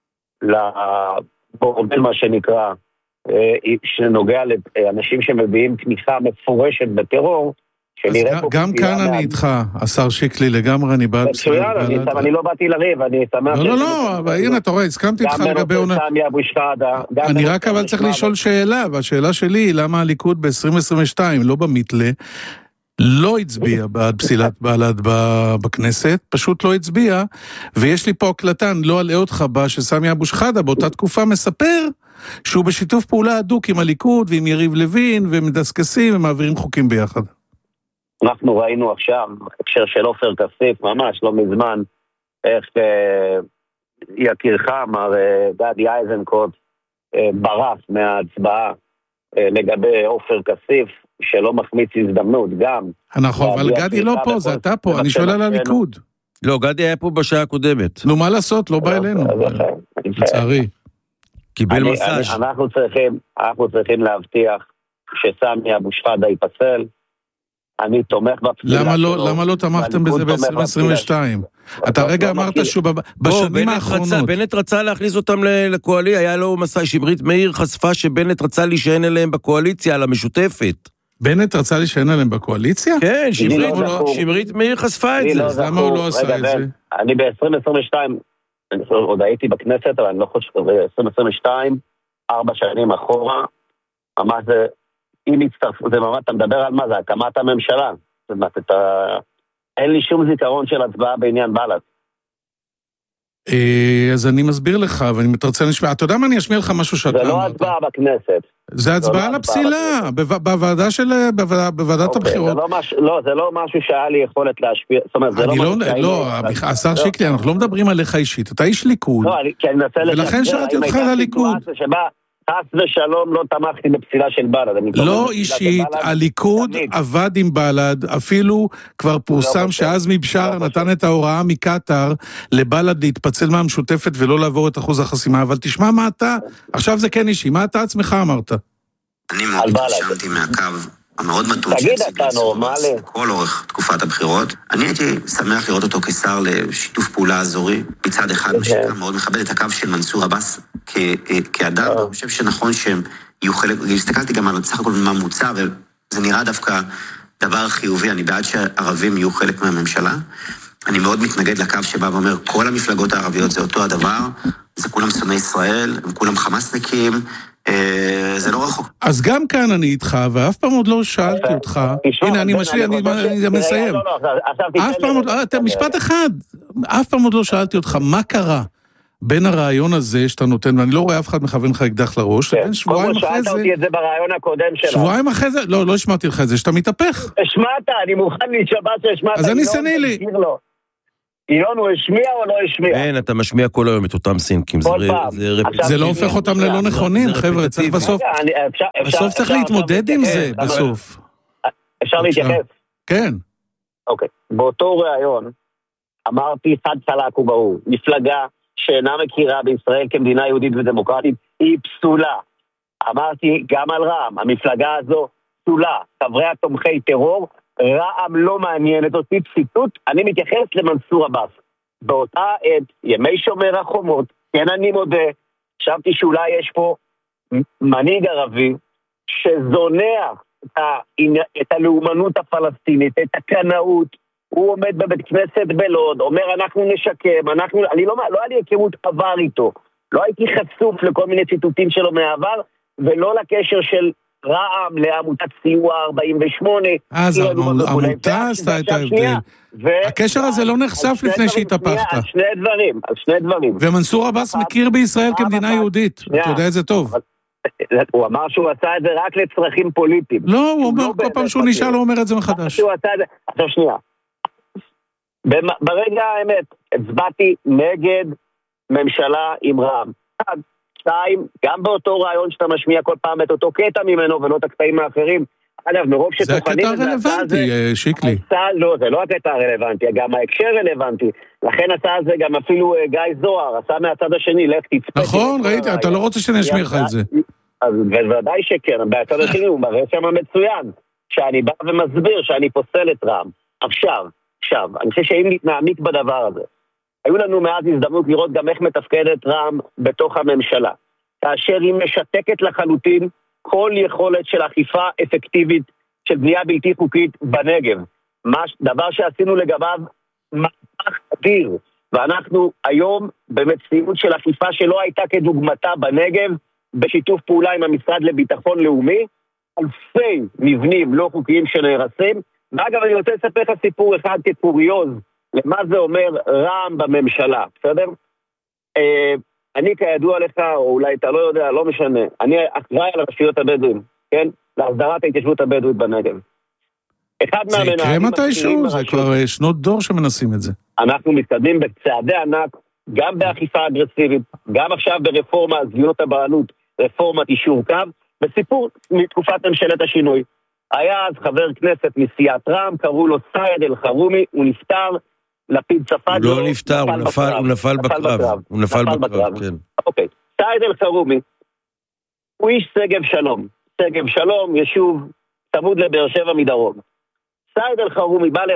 לבורדל מה שנקרא, שנוגע לאנשים שמביאים תמיכה מפורשת בטרור, גם כאן אני איתך, השר שיקלי, לגמרי אני בעד... מצוין, אני לא באתי לריב, אני שמח... לא, אבל הנה, אתה רואה, הסכמתי איתך לגבי... אני רק אבל צריך לשאול שאלה, והשאלה שלי היא למה הליכוד ב-2022, לא במתלה, לא הצביע בעד פסילת בל"ד בכנסת, פשוט לא הצביע, ויש לי פה הקלטה, אני לא אלאה אותך בה, שסמי אבו שחאדה באותה תקופה מספר שהוא בשיתוף פעולה הדוק עם הליכוד ועם יריב לוין, ומדסקסים ומעבירים חוקים ביחד. אנחנו ראינו עכשיו, בהקשר של עופר כסיף, ממש לא מזמן, איך יקירך אמר, גדי איזנקוט, ברח מההצבעה לגבי עופר כסיף, שלא מחמיץ הזדמנות, גם. נכון, אבל גדי לא פה, זה אתה פה, אני שואל על הליכוד. לא, גדי היה פה בשעה הקודמת. נו, מה לעשות? לא בא אלינו. לצערי. קיבל מסאז'. אנחנו צריכים להבטיח שסמי אבו שחאדה ייפסל. אני תומך בפסילה שלו. למה לא תמכתם בזה ב-2022? אתה רגע אמרת שהוא בשנים האחרונות. בנט רצה להכניס אותם לקואליציה, היה לו מסע, שמרית מאיר חשפה שבנט רצה להישען אליהם בקואליציה, על המשותפת. בנט רצה להישען עליהם בקואליציה? כן, שמרית מאיר חשפה את זה. אז למה הוא לא עשה את זה? אני ב-2022, עוד הייתי בכנסת, אבל אני לא חושב ב-2022, 4 שנים אחורה, ממש זה... אם יצטרפו, זה ממש, אתה מדבר על מה זה, הקמת הממשלה. זאת אומרת, אין לי שום זיכרון של הצבעה בעניין בל"ד. אז אני מסביר לך, ואני מתרצה לשמוע. אתה יודע מה, אני אשמיע לך משהו שאתה אמרת. זה לא הצבעה בכנסת. זה הצבעה על הפסילה, בוועדת הבחירות. לא, זה לא משהו שהיה לי יכולת להשפיע. זאת אומרת, זה לא משהו שהיה לי... לא, השר שיקלי, אנחנו לא מדברים עליך אישית. אתה איש ליכוד. לא, כי אני מנסה ולכן שאלתי אותך על הליכוד. חס ושלום לא תמכתי בפסילה של בל"ד. לא אישית, הליכוד עבד עם בל"ד, אפילו כבר פורסם שעזמי בשארה נתן את ההוראה מקטר לבל"ד להתפצל מהמשותפת ולא לעבור את אחוז החסימה, אבל תשמע מה אתה, עכשיו זה כן אישי, מה אתה עצמך אמרת? אני מאוד התרשמתי מהקו המאוד מתון שהציג כל אורך תקופת הבחירות. אני הייתי שמח לראות אותו כשר לשיתוף פעולה אזורי, מצד אחד שגם מאוד מכבד את הקו של מנסור עבאס כאדם, אני חושב שנכון שהם יהיו חלק, הסתכלתי גם על סך הכל מה מוצע, וזה נראה דווקא דבר חיובי, אני בעד שערבים יהיו חלק מהממשלה. אני מאוד מתנגד לקו שבא ואומר, כל המפלגות הערביות זה אותו הדבר, זה כולם שונאי ישראל, הם כולם חמאסניקים, זה לא רחוק. אז גם כאן אני איתך, ואף פעם עוד לא שאלתי אותך, הנה אני מסיים, אף פעם עוד, משפט אחד, אף פעם עוד לא שאלתי אותך, מה קרה בין הרעיון הזה שאתה נותן, ואני לא רואה אף אחד מכוון לך אקדח לראש, לבין שבועיים אחרי זה... שאלת אותי את זה ברעיון הקודם שלנו. שבועיים אחרי זה, לא השמעתי לך את זה, שאתה מתהפך. השמעת, אני מוכן להישבע שהשמעת. אז אני סני לי. אילון, הוא השמיע או לא השמיע? כן, אתה משמיע כל היום את אותם סינקים. זה לא הופך אותם ללא נכונים, חבר'ה, צריך בסוף צריך להתמודד עם זה, בסוף. אפשר להתייחס? כן. אוקיי, באותו רעיון, אמרתי חד חלק וברור, מפלגה שאינה מכירה בישראל כמדינה יהודית ודמוקרטית, היא פסולה. אמרתי גם על רע"מ, המפלגה הזו פסולה, חברי התומכי טרור, רע"מ לא מעניינת אותי, ציטוט, אני מתייחס למנסור עבאס. באותה עת, ימי שומר החומות, כן אני מודה, חשבתי שאולי יש פה מנהיג ערבי שזונח את הלאומנות הפלסטינית, את הקנאות, הוא עומד בבית כנסת בלוד, אומר אנחנו נשקם, אני לא היה לי היכרות עבר איתו, לא הייתי חשוף לכל מיני ציטוטים שלו מהעבר, ולא לקשר של רע"מ לעמותת סיוע 48. אז העמותה עשתה את ההבדל. הקשר הזה לא נחשף לפני שהתהפכת. על שני דברים. ומנסור עבאס מכיר בישראל כמדינה יהודית, אתה יודע את זה טוב. הוא אמר שהוא עשה את זה רק לצרכים פוליטיים. לא, הוא אומר כל פעם שהוא נשאל, הוא אומר את זה מחדש. עכשיו שנייה. ברגע האמת, הצבעתי נגד ממשלה עם רע"מ. 2, גם באותו רעיון שאתה משמיע כל פעם את אותו קטע ממנו ולא את הקטעים האחרים. אגב, מרוב שתוכנים... זה הקטע הרלוונטי, שיקלי. לא, זה לא הקטע הרלוונטי, גם ההקשר רלוונטי. לכן עשה זה גם אפילו גיא זוהר, עשה מהצד השני, לך תצפה. נכון, ראיתי, אתה לא רוצה שאני אשמיע לך את זה. אז בוודאי שכן, בהצד השני הוא מראה שם מצוין, שאני בא ומסביר שאני פוסל את רע"מ. עכשיו, אני חושב שאם נעמיק בדבר הזה, היו לנו מאז הזדמנות לראות גם איך מתפקדת רע"מ בתוך הממשלה, כאשר היא משתקת לחלוטין כל יכולת של אכיפה אפקטיבית של בנייה בלתי חוקית בנגב. דבר שעשינו לגביו מהפך אדיר, ואנחנו היום במציאות של אכיפה שלא הייתה כדוגמתה בנגב, בשיתוף פעולה עם המשרד לביטחון לאומי, אלפי מבנים לא חוקיים שנהרסים. ואגב, אני רוצה לספר לך סיפור אחד כקוריוז, למה זה אומר רע"מ בממשלה, בסדר? אני כידוע לך, או אולי אתה לא יודע, לא משנה, אני אחראי על הרשויות הבדואים, כן? להסדרת ההתיישבות הבדואית בנגב. זה יקרה מתישהו? זה כבר שנות דור שמנסים את זה. אנחנו מתקדמים בצעדי ענק, גם באכיפה אגרסיבית, גם עכשיו ברפורמה, זמינות הבעלות, רפורמת אישור קו, בסיפור מתקופת ממשלת השינוי. היה אז חבר כנסת מסיעת רע"מ, קראו לו סייד אל-חרומי, הוא נפטר, לפיד ספד לו. לא נפטר, הוא נפל בקרב. הוא נפל בקרב, כן. אוקיי, סייד אל-חרומי, הוא איש שגב שלום. שגב שלום, יישוב צמוד לבאר שבע מדרום. סייד אל-חרומי בא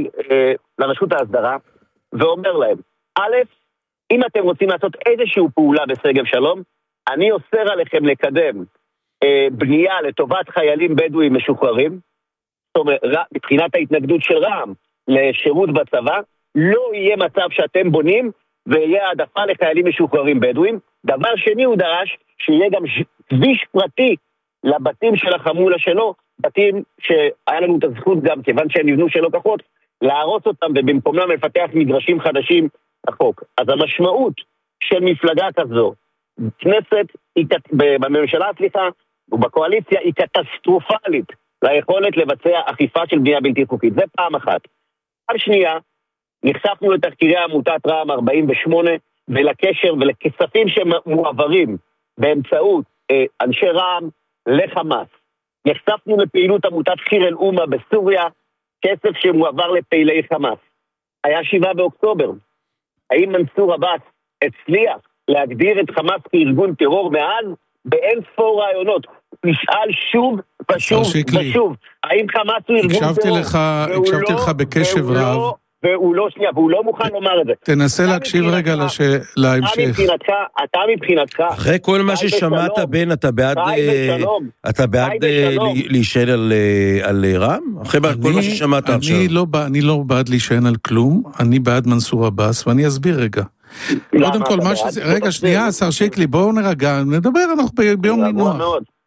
לרשות ההסדרה, ואומר להם, א', אם אתם רוצים לעשות איזשהו פעולה בשגב שלום, אני אוסר עליכם לקדם בנייה לטובת חיילים בדואים משוחררים, זאת אומרת, מבחינת ההתנגדות של רע"מ לשירות בצבא, לא יהיה מצב שאתם בונים ויהיה העדפה לחיילים משוחררים בדואים. דבר שני הוא דרש שיהיה גם כביש פרטי לבתים של החמולה שלו, בתים שהיה לנו את הזכות גם, כיוון שהם נבנו שלא כחוק, להרוס אותם ובמקומם לפתח מגרשים חדשים לחוק. אז המשמעות של מפלגה כזו, כנסת, בממשלה, סליחה, ובקואליציה היא קטסטרופלית ליכולת לבצע אכיפה של בנייה בלתי חוקית. זה פעם אחת. פעם שנייה, נחשפנו לתחקירי עמותת רע"מ 48 ולקשר ולכספים שמועברים באמצעות אנשי רע"מ לחמאס. נחשפנו לפעילות עמותת חיר אל-אומה בסוריה, כסף שמועבר לפעילי חמאס. היה 7 באוקטובר. האם מנסור עבאס הצליח להגדיר את חמאס כארגון טרור מאז? באין ספור רעיונות. נשאל שוב ושוב. האם חמאס הוא ארגון טרור? הקשבתי לך בקשב רב. והוא לא מוכן לומר את זה. תנסה להקשיב רגע להמשך. אתה מבחינתך. אחרי כל מה ששמעת בן, אתה בעד להישען על רע"מ? אחרי כל מה ששמעת עכשיו. אני לא בעד להישען על כלום, אני בעד מנסור עבאס, ואני אסביר רגע. קודם כל, רגע, שנייה, השר שיקלי, בואו נרגע, נדבר, אנחנו ביום נינוח.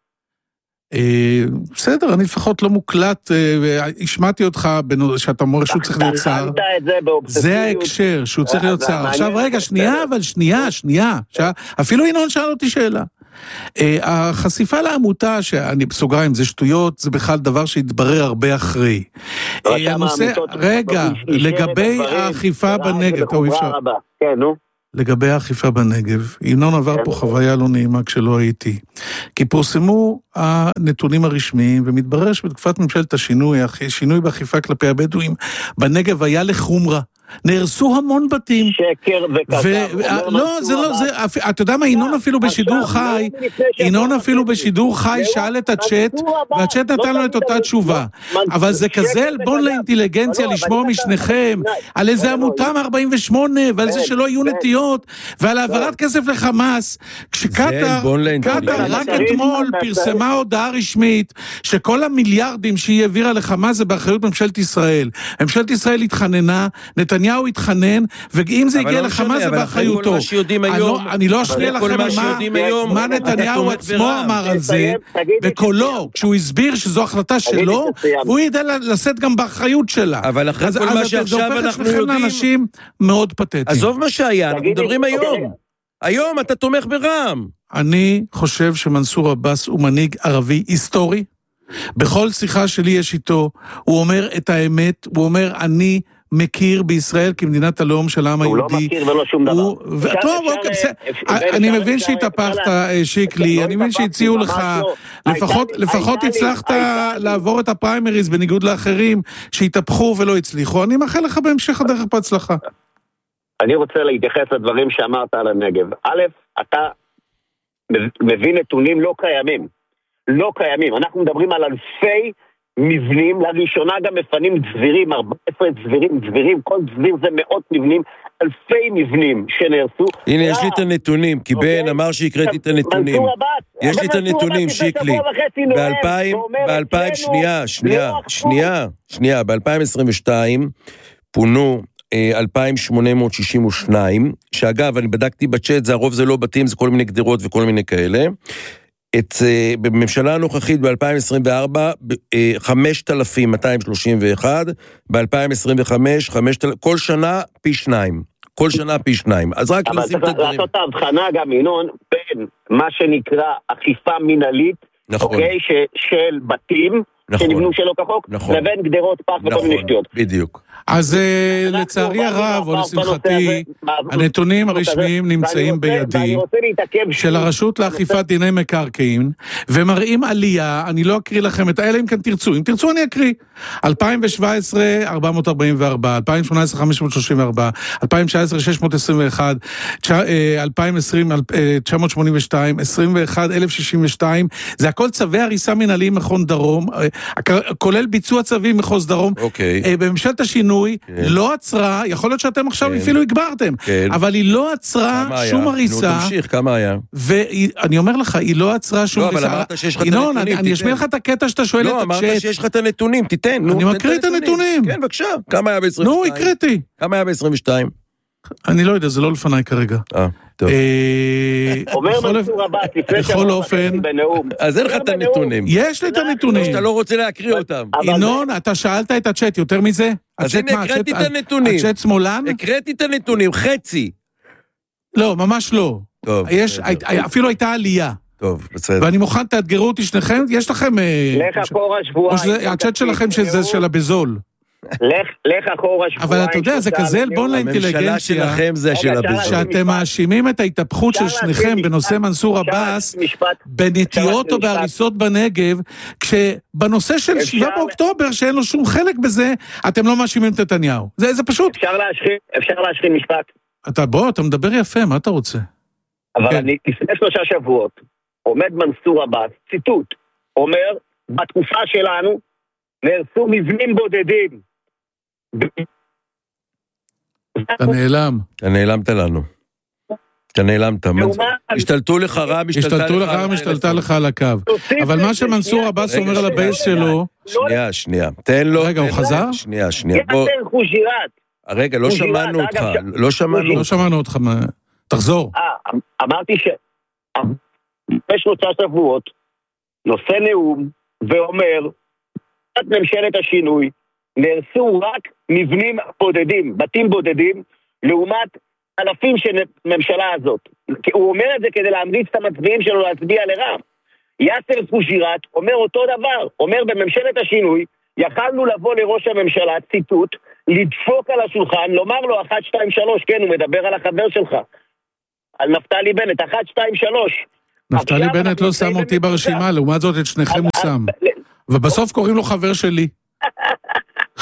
בסדר, אני לפחות לא מוקלט, השמעתי אותך שאתה אומר שהוא צריך להיות שר. זה ההקשר, שהוא צריך להיות שר. עכשיו רגע, שנייה, אפילו ינון שאל אותי שאלה. החשיפה לעמותה, שאני בסוגריים, זה שטויות, זה בכלל דבר שהתברר הרבה אחרי. רגע, לגבי האכיפה בנגב, לגבי האכיפה בנגב, ינון עבר פה חוויה לא נעימה כשלא הייתי. כי פורסמו הנתונים הרשמיים, ומתברר שבתקופת ממשלת השינוי, שינוי באכיפה כלפי הבדואים, בנגב היה לחומרה. נהרסו המון בתים. שקר וכזב. לא, זה לא, אתה יודע מה, ינון אפילו בשידור חי, ינון אפילו בשידור חי שאל את הצ'אט, והצ'אט נתן לו את אותה תשובה. אבל זה כזה אלבון לאינטליגנציה לשמוע משניכם, על איזה עמותה מ-48, ועל זה שלא יהיו נטיות, ועל העברת כסף לחמאס, כשקטר רק אתמול פרסמה הודעה רשמית, שכל המיליארדים שהיא העבירה לחמאס זה באחריות ממשלת ישראל. ממשלת ישראל התחננה, נתניהו התחנן, ואם זה הגיע לחמאס זה באחריותו. אני לא אשמיע לכם מה נתניהו עצמו אמר על זה, בקולו, כשהוא הסביר שזו החלטה שלו, והוא ידע לשאת גם באחריות שלה. אבל אחרי כל מה שעכשיו אנחנו יודעים... אנשים מאוד פתטיים. עזוב מה שהיה, אנחנו מדברים היום. היום אתה תומך ברע"מ. אני חושב שמנסור עבאס הוא מנהיג ערבי היסטורי. בכל שיחה שלי יש איתו, הוא אומר את האמת, הוא אומר אני מכיר בישראל כמדינת הלאום של העם היהודי. הוא לא מכיר ולא שום דבר. טוב, אני מבין שהתהפכת שיקלי, אני מבין שהציעו לך, לפחות הצלחת לעבור את הפריימריז בניגוד לאחרים שהתהפכו ולא הצליחו. אני מאחל לך בהמשך הדרך בהצלחה. אני רוצה להתייחס לדברים שאמרת על הנגב. א', אתה מביא נתונים לא קיימים. לא קיימים. אנחנו מדברים על אלפי מבנים, לראשונה גם מפנים דבירים, 14 דבירים, כל דביר זה מאות מבנים, אלפי מבנים שנהרסו. הנה, יש לי את הנתונים, כי בן אמר שהקראתי את הנתונים. יש לי את הנתונים, שיקלי. שנייה, ב-2022 פונו 2,862, שאגב, אני בדקתי בצ'אט, זה הרוב זה לא בתים, זה כל מיני גדרות וכל מיני כאלה. בממשלה הנוכחית ב-2024 5,231, ב-2025 כל שנה פי 2, כל שנה פי 2. אז רק אבל צריך לעשות ההבחנה גם ינון בין מה שנקרא אכיפה מינהלית, אוקיי, של בתים שנבנו שלא כחוק, לבין גדרות פח וכל מיני שטויות. בדיוק. אז לצערי הרב, או לשמחתי, הנתונים הרשמיים נמצאים בידי של הרשות לאכיפת דיני מקרקעין, ומראים עלייה, אני לא אקריא לכם את האלה אם כן תרצו, אם תרצו אני אקריא, 2017 444, 2018 534, 2019 621, 2020 982, 21 1062, זה הכל צווי הריסה מנהליים מכון דרום, כולל ביצוע צווים מחוז דרום, בממשלת השינוי, לא עצרה, יכול להיות שאתם עכשיו אפילו הגברתם, אבל היא לא עצרה שום הריסה. נו, תמשיך, כמה היה? ואני אומר לך, היא לא עצרה שום הריסה. לא, אבל אמרת שיש לך את הנתונים, תיתן. אני אשמיע לך את הקטע שאתה שואל את הצ'אט. לא, אמרת שיש לך את הנתונים, תיתן. אני מקריא את הנתונים. כן, בבקשה. כמה היה ב-22? נו, הקראתי. כמה היה ב-22? אני לא יודע, זה לא לפניי כרגע. טוב. אומר מנסור עבאס, לפני בכל אופן, בנאום. אז אין לך את הנתונים. יש לי את הנתונים. שאתה לא רוצה להקריא אותם. ינון, אתה שאלת את הצ'אט יותר מזה? אז הנה, הקראתי את הנתונים. הצ'אט שמאלן? הקראתי את הנתונים, חצי. לא, ממש לא. טוב. אפילו הייתה עלייה. טוב, בסדר. ואני מוכן, תאתגרו אותי שניכם, יש לכם... לך אחורה שבועיים. הצ'אט שלכם שזה של הבזול. לך אחורה שבועיים. אבל אתה יודע, זה כזה אלבון לאינטליגנציה. הממשלה שלכם זה של הבזול. שאתם מאשימים את ההתהפכות של שניכם בנושא מנסור עבאס, בנטיות או בהריסות בנגב, כשבנושא של 7 באוקטובר, שאין לו שום חלק בזה, אתם לא מאשימים את נתניהו. זה פשוט. אפשר להשחיל משפט. אתה מדבר יפה, מה אתה רוצה? אבל אני, לפני 3 שבועות, עומד מנסור עבאס, ציטוט, אומר, בתקופה שלנו, נהרסו מבנים בודדים. אתה נעלם. אתה נעלמת לנו. אתה נעלמת. השתלטו לך רע, משתלטה לך על הקו. אבל מה שמנסור עבאס אומר על הבייס שלו... שנייה. תן לו... רגע, הוא חזר? שנייה. רגע, לא שמענו אותך. לא שמענו אותך. תחזור. אמרתי לפני 3 שבועות, נושא נאום ואומר, ממשלת השינוי, נהרסו רק מבנים בודדים, בתים בודדים, לעומת אלפים של ממשלה הזאת. הוא אומר את זה כדי להמריץ את המצביעים שלו להצביע לרע"מ. יאסר חוג'יראת אומר אותו דבר, אומר בממשלת השינוי, יכלנו לבוא לראש הממשלה, ציטוט, לדפוק על השולחן, לומר לו 1, 2, 3, כן, הוא מדבר על החבר שלך, על נפתלי בנט, 1, 2, 3. נפתלי בנט לא שם אותי ברשימה, לעומת זאת את שניכם הוא שם. ובסוף קוראים לו חבר שלי.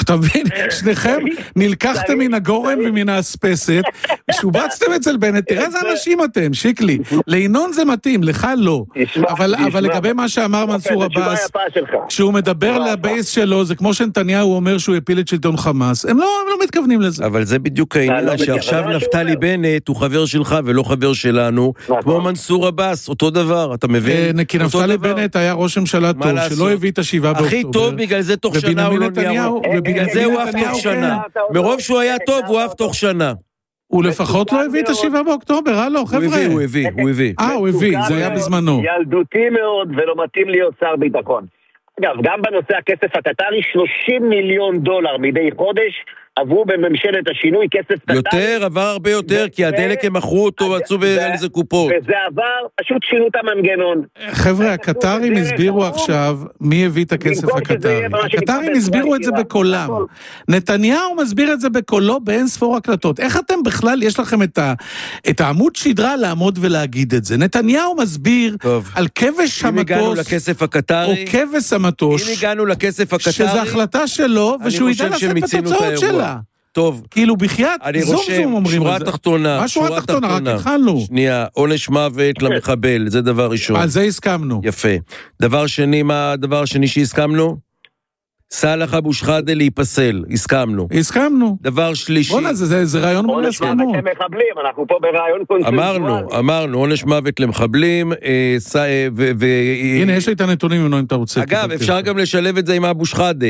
אתה מבין? שניכם נלקחתם מן הגורן ומן האספסת, שובצתם אצל בנט, תראה איזה אנשים אתם, שיקלי. לינון זה מתאים, לך לא. אבל לגבי מה שאמר מנסור עבאס, כשהוא מדבר לבייס שלו, זה כמו שנתניהו אומר שהוא הפיל את שלטון חמאס, הם לא מתכוונים לזה. אבל זה בדיוק העניין, שעכשיו נפתלי בנט הוא חבר שלך ולא חבר שלנו, כמו מנסור עבאס, אותו דבר, אתה מבין? כי נפתלי בנט היה ראש ממשלה טוב, שלא הביא את 7 באוקטובר. הכי טוב, בגלל זה תוך שנה הוא לא נהיה. בגלל זה הוא אף תוך שנה. מרוב שהוא היה טוב, הוא אף תוך שנה. הוא לפחות לא הביא את 7 באוקטובר, הלו, חבר'ה. הוא הביא, זה היה בזמנו. ילדותי מאוד, ולא מתאים להיות שר ביטחון. אגב, גם בנושא הכסף הקטרי, $30 מיליון מדי חודש, עברו בממשלת השינוי כסף קטרי. יותר, עבר הרבה יותר, כי הדלק הם מכרו אותו, ועצו באיזה קופות. וזה עבר, פשוט שינו את המנגנון. חבר'ה, הקטרים הסבירו עכשיו מי הביא את הכסף הקטרי. הקטרים הסבירו את זה בקולם. נתניהו מסביר את זה בקולו באין ספור הקלטות. איך אתם בכלל, יש לכם את העמוד שדרה לעמוד ולהגיד את זה? נתניהו מסביר על כבש המטוס, או כבש המטוש, אם הגענו לכסף הקטרי, שזה החלטה שלו, ושהוא ידע לעשות את התוצאות שלה. טוב. כאילו בחייאת, זום אומרים את זה. שורה תחתונה. מה שורה תחתונה? רק התחלנו. שנייה, עונש מוות למחבל, זה דבר ראשון. על זה הסכמנו. יפה. דבר שני, מה הדבר השני שהסכמנו? סלאח אבו שחאדה להיפסל, הסכמנו. דבר שלישי. בוא נזה, זה רעיון מול הסכמות. עונש מוות למחבלים, אנחנו פה ברעיון קונסנזואלי. אמרנו, עונש מוות למחבלים, הנה, יש לי את הנתונים, אם אתה רוצה. אגב, אפשר גם לשלב את זה עם אבו שחאדה.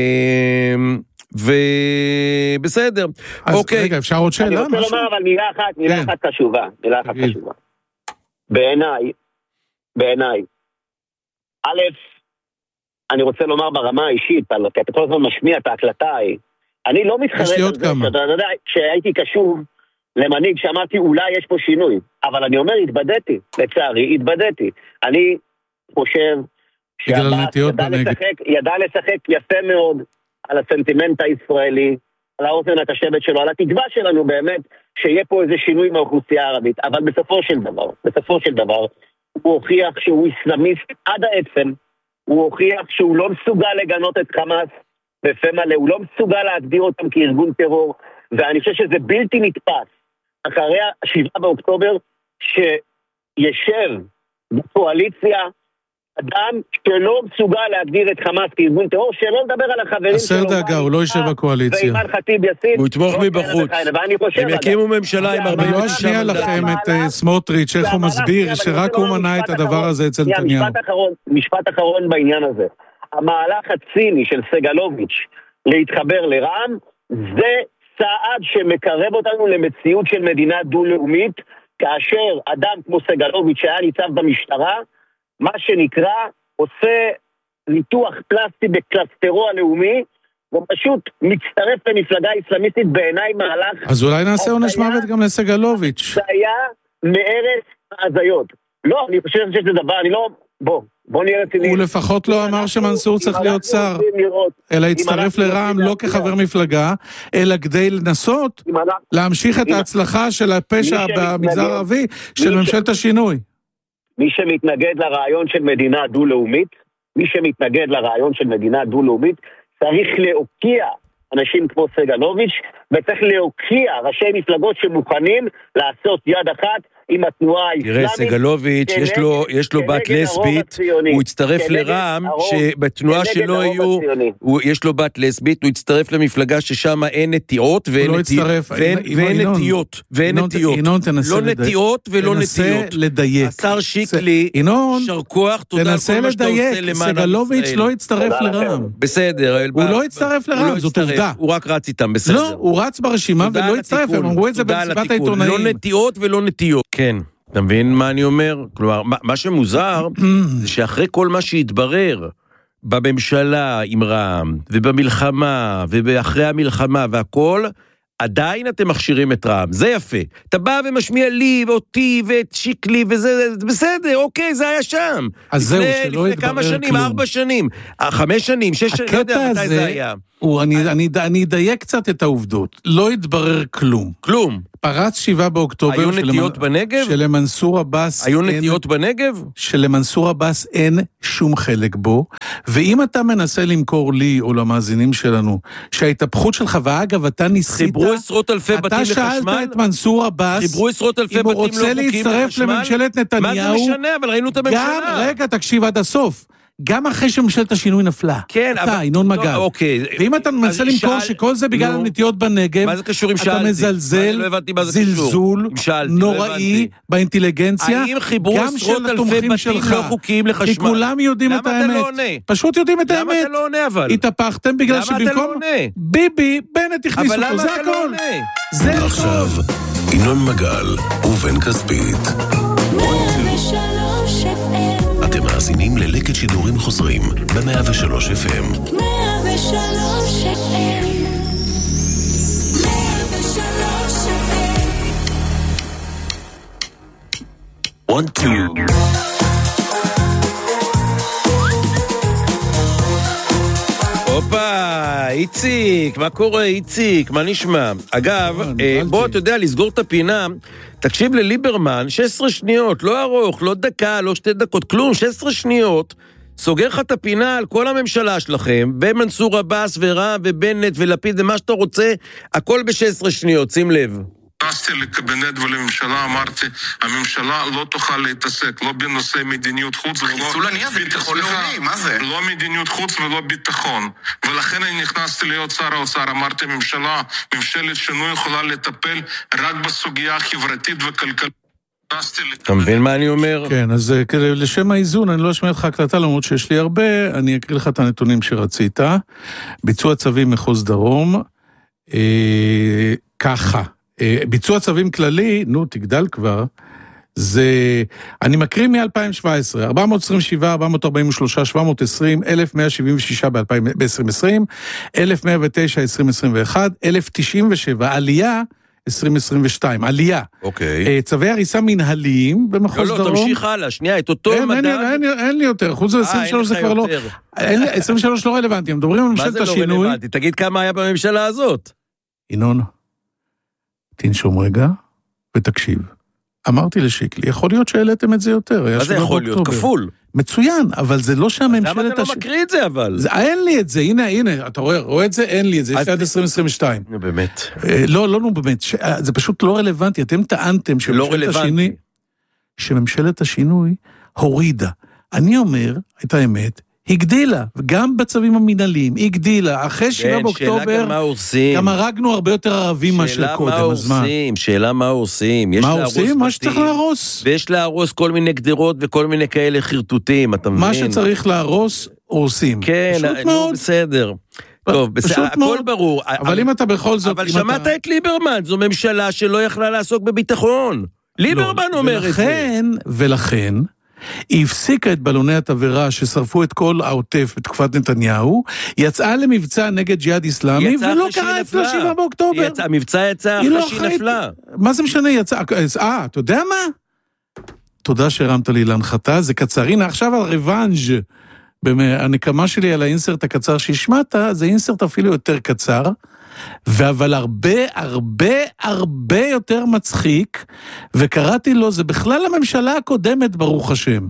ובסדר. אז רגע, אפשר עוד שאלה? אני רוצה לומר, אבל מילה אחת חשובה. בעיניי, א', אני רוצה לומר ברמה האישית, כי אתה כל הזמן משמיע את ההקלטה ההיא. אני לא מתחרט על זה, אתה יודע, כשהייתי קשוב למנהיג שאמרתי, אולי יש פה שינוי, אבל אני אומר, לצערי, התבדתי. אני חושב שהבאס ידע לשחק יפה מאוד על הסנטימנט הישראלי, על האוזן הקשבת שלו, על התקווה שלנו באמת, שיהיה פה איזה שינוי מהאוכלוסייה הערבית, אבל בסופו של דבר, הוא הוכיח שהוא איסלאמיסט עד העצם, הוא הוכיח שהוא לא מסוגל לגנות את חמאס בפה מלא, הוא לא מסוגל להגדיר אותם כארגון טרור, ואני חושב שזה בלתי נתפס, אחרי 7 באוקטובר, שישב בקואליציה, אדם שלא מסוגל להגדיר את חמאס כארגון טרור, שלא לדבר על החברים שלו. הסר דאגה, הוא לא יישב בקואליציה. ואימן חטיב יאסין. הוא יתמוך מבחוץ. הם יקימו ממשלה עם 40 לא אשמיע לכם את סמוטריץ', איך הוא מסביר שרק הוא מנע את הדבר הזה אצל נתניהו. משפט אחרון בעניין הזה. המהלך הציני של סגלוביץ' להתחבר לרע"מ, זה צעד שמקרב אותנו למציאות של מדינה דו-לאומית, כאשר אדם כמו סגלוביץ' שהיה ניצב במשטרה, מה שנקרא, עושה ניתוח פלסטי בקלסטרו הלאומי, ופשוט מצטרף למפלגה אסלאמיסטית בעיניי מהלך. אז אולי נעשה עונש מוות גם לסגלוביץ'. זה היה מארץ ההזיות. לא, אני חושב שזה דבר, אני לא... בוא נראה רציני. הוא לפחות לא אמר שמנסור צריך להיות שר, אלא הצטרף לרע"מ לא כחבר מפלגה, אלא כדי לנסות להמשיך את ההצלחה של הפשע במגזר הערבי של ממשלת השינוי. מי שמתנגד לרעיון של מדינה דו-לאומית, צריך להוקיע אנשים כמו סגלוביץ', וצריך להוקיע ראשי מפלגות שמוכנים לעשות יד אחת עם התנועה האסלאמית. תראה, סגלוביץ', יש לו בת לסבית, הוא הצטרף לרע"מ, שבתנועה שלו יהיו, יש לו בת לסבית, הוא הצטרף למפלגה ששם אין נטיעות, ואין נטיות, לא נטיעות ולא נטיות. השר שיקלי, שר כוח, תודה על כל מה שאתה עושה למען ישראל. סגלוביץ' לא הצטרף לרע"מ. בסדר. הוא לא הצטרף לרע"מ, זאת עובדה. הוא רק רץ איתם, בסדר. לא, הוא רץ ברשימה ולא הצטרף, הם אמרו את זה במסיבת העיתונאים. לא נטיעות ולא נטיות. כן, אתה מבין מה אני אומר? כלומר, מה שמוזר זה שאחרי כל מה שהתברר בממשלה עם רע"מ, ובמלחמה, ואחרי המלחמה והכל, עדיין אתם מכשירים את רע"מ, זה יפה. אתה בא ומשמיע לי ואותי ואת שיקלי וזה, בסדר, אוקיי, זה היה שם. אז זהו, שלא לפני כמה שנים, 4 שנים, 5 שנים, 6 שנים, לא יודע מתי זה היה. אני אדייק קצת את העובדות. לא התברר כלום. כלום. פרץ 7 באוקטובר... היו נטיות בנגב? שלמנסור עבאס... היו נטיות בנגב? שלמנסור עבאס אין שום חלק בו, ואם אתה מנסה למכור לי או למאזינים שלנו, שההתהפכות שלך, ואגב, אתה ניסית... חיברו עשרות אלפי בתים לחשמל? אתה שאלת את מנסור עבאס... חיברו עשרות אלפי בתים לא חוקיים לחשמל? אם הוא רוצה להצטרף לממשלת נתניהו... מה זה משנה? אבל ראינו את הממשלה. רגע, תקשיב עד הסוף. גם אחרי שממשלת השינוי נפלה. כן, אתה, ינון מגל. אוקיי. ואם אתה מנסה למכור שכל זה בגלל הנטיות בנגב, מה זה קשור עם שאלתי? אתה מזלזל, זלזול, נוראי באינטליגנציה, האם חיברו עשרות אלפי בתים לא חוקיים לחשמל? כי כולם יודעים את האמת. למה אתה לא עונה? פשוט יודעים את האמת. למה אתה לא עונה אבל? התהפכתם בגלל שבמקום ביבי, בנט הכניסו אותו, זה הכל. עכשיו, ינון מגל ובן כספית. אתם מאזינים ללקט שידורים חוזרים ב-103 FM. 103 FM. 1, 2. הופה, איציק, מה קורה איציק? מה נשמע? אגב, בוא, אתה יודע, לסגור את הפינה, תקשיב לליברמן, 16 שניות, לא ארוך, לא דקה, לא 2 דקות, כלום, 16 שניות, סוגר לך את הפינה על כל הממשלה שלכם, ומנסור עבאס ורע"מ ובנט ולפיד ומה שאתה רוצה, הכל ב-16 שניות, שים לב. נכנסתי לקבינט ולממשלה, אמרתי, הממשלה לא תוכל להתעסק, לא בנושא מדיניות חוץ חיסול עניין זה ביטחון לאומי, מה זה? לא מדיניות חוץ ולא ביטחון. ולכן אני נכנסתי להיות שר האוצר, אמרתי, ממשלת שינוי יכולה לטפל רק בסוגיה החברתית וכלכלית. אתה מבין מה אני אומר? כן, אז לשם האיזון, אני לא אשמע לך הקלטה, למרות שיש לי הרבה, אני אקריא לך את הנתונים שרצית. ביצוע צווים מחוז דרום, ככה. ביצוע צווים כללי, תגדל כבר, זה, אני מקריא מ-2017, 427, 443, 720, 1,176 ב-2020, 1,109, 2021, 1,097, עלייה, 2022, עלייה. אוקיי. צווי הריסה מנהליים במחוז דרום. לא, תמשיך הלאה, שנייה, את אותו מדד. אין לי יותר, חוץ ל-23 זה כבר לא, 23 לא רלוונטי, הם מדברים על ממשלת השינוי. מה זה לא רלוונטי? תגיד כמה היה בממשלה הזאת. ינון. תנשום רגע ותקשיב. אמרתי לשיקלי, יכול להיות שהעליתם את זה יותר. מה זה יכול להיות? כפול. מצוין, אבל זה לא שהממשלת... למה אתה לא מקריא את זה אבל? אין לי את זה, הנה, אתה רואה את זה? אין לי את זה, יש עד 2022. באמת. לא, באמת, זה פשוט לא רלוונטי, אתם טענתם שממשלת השינוי הורידה. אני אומר, את האמת, הגדילה, וגם בצווים המנהליים, הגדילה, אחרי 7 באוקטובר, גם הרגנו הרבה יותר ערבים מאשר קודם, אז מה? שאלה מה עושים, מה עושים? מה שצריך להרוס. ויש להרוס כל מיני גדרות וכל מיני כאלה חרטוטים, אתה מבין? מה שצריך להרוס, עושים. כן, בסדר. טוב, הכל ברור. אבל אם אתה בכל זאת... אבל שמעת את ליברמן, זו ממשלה שלא יכלה לעסוק בביטחון. ליברמן אומר את זה. ולכן, היא הפסיקה את בלוני התבערה ששרפו את כל העוטף בתקופת נתניהו, יצאה למבצע נגד ג'יהאד איסלאמי, ולא קרה אצלה 7 באוקטובר. המבצע יצא אחרי שהיא נפלה. מה זה משנה? אתה יודע מה? תודה שהרמת לי להנחתה, זה קצר. הנה, עכשיו על ריוונג' הנקמה שלי על האינסרט הקצר שהשמעת, זה אינסרט אפילו יותר קצר, אבל הרבה יותר מצחיק, וקראתי לו, זה בכלל הממשלה הקודמת, ברוך השם.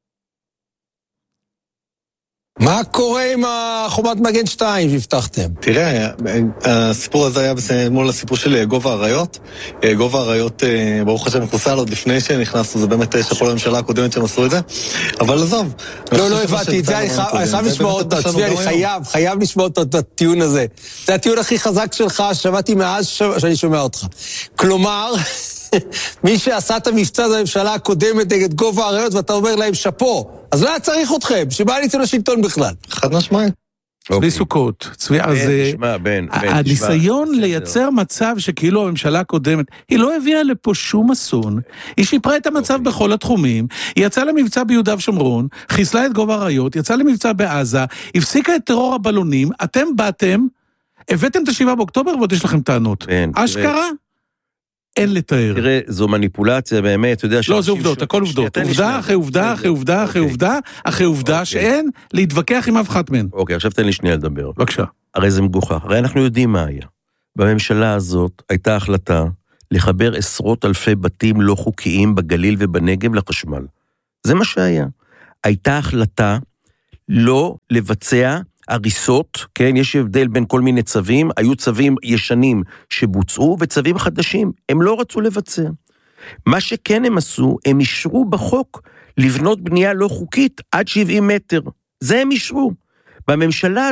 מה קורה עם החומת מגן 2 שהבטחתם? תראה, הסיפור הזה היה מול הסיפור של גובה האריות. גובה האריות, ברוך השם, חוסל עוד לפני שנכנסנו, זה באמת שכל הממשלה הקודמת שהם עשו את זה. אבל עזוב. לא הבאתי את זה, אני חייב לשמוע אותו, צבי, אני חייב לשמוע אותו את הטיעון הזה. זה הטיעון הכי חזק שלך, שמעתי מאז שאני שומע אותך. כלומר, מי שעשה את המבצע זה הממשלה הקודמת נגד גובה האריות, ואתה אומר להם שפו. אז לא היה צריך אתכם, שמה עליתם לשלטון בכלל? חד משמעית. צבי סוכות, צבי, אז הניסיון לייצר מצב שכאילו הממשלה הקודמת, היא לא הביאה לפה שום אסון, היא שיפרה את המצב בכל התחומים, היא יצאה למבצע ביהודה ושומרון, חיסלה את גובה האריות, יצאה למבצע בעזה, הפסיקה את טרור הבלונים, אתם באתם, הבאתם את 7 באוקטובר ועוד יש לכם טענות. אשכרה? אין לתאר. תראה, זו מניפולציה באמת, אתה יודע... לא, זה עובדות, הכל עובדות. עובדה אחרי עובדה אחרי עובדה אחרי עובדה אחרי עובדה שאין להתווכח עם אף אחת מהן. אוקיי, עכשיו תן לי שנייה לדבר. בבקשה. הרי זה מגוחך, הרי אנחנו יודעים מה היה. בממשלה הזאת הייתה החלטה לחבר עשרות אלפי בתים לא חוקיים בגליל ובנגב לחשמל. זה מה שהיה. הייתה החלטה לא לבצע הריסות, כן, יש הבדל בין כל מיני צווים, היו צווים ישנים שבוצעו וצווים חדשים, הם לא רצו לבצע. מה שכן הם עשו, הם אישרו בחוק לבנות בנייה לא חוקית עד 70 מטר. זה הם אישרו. בממשלה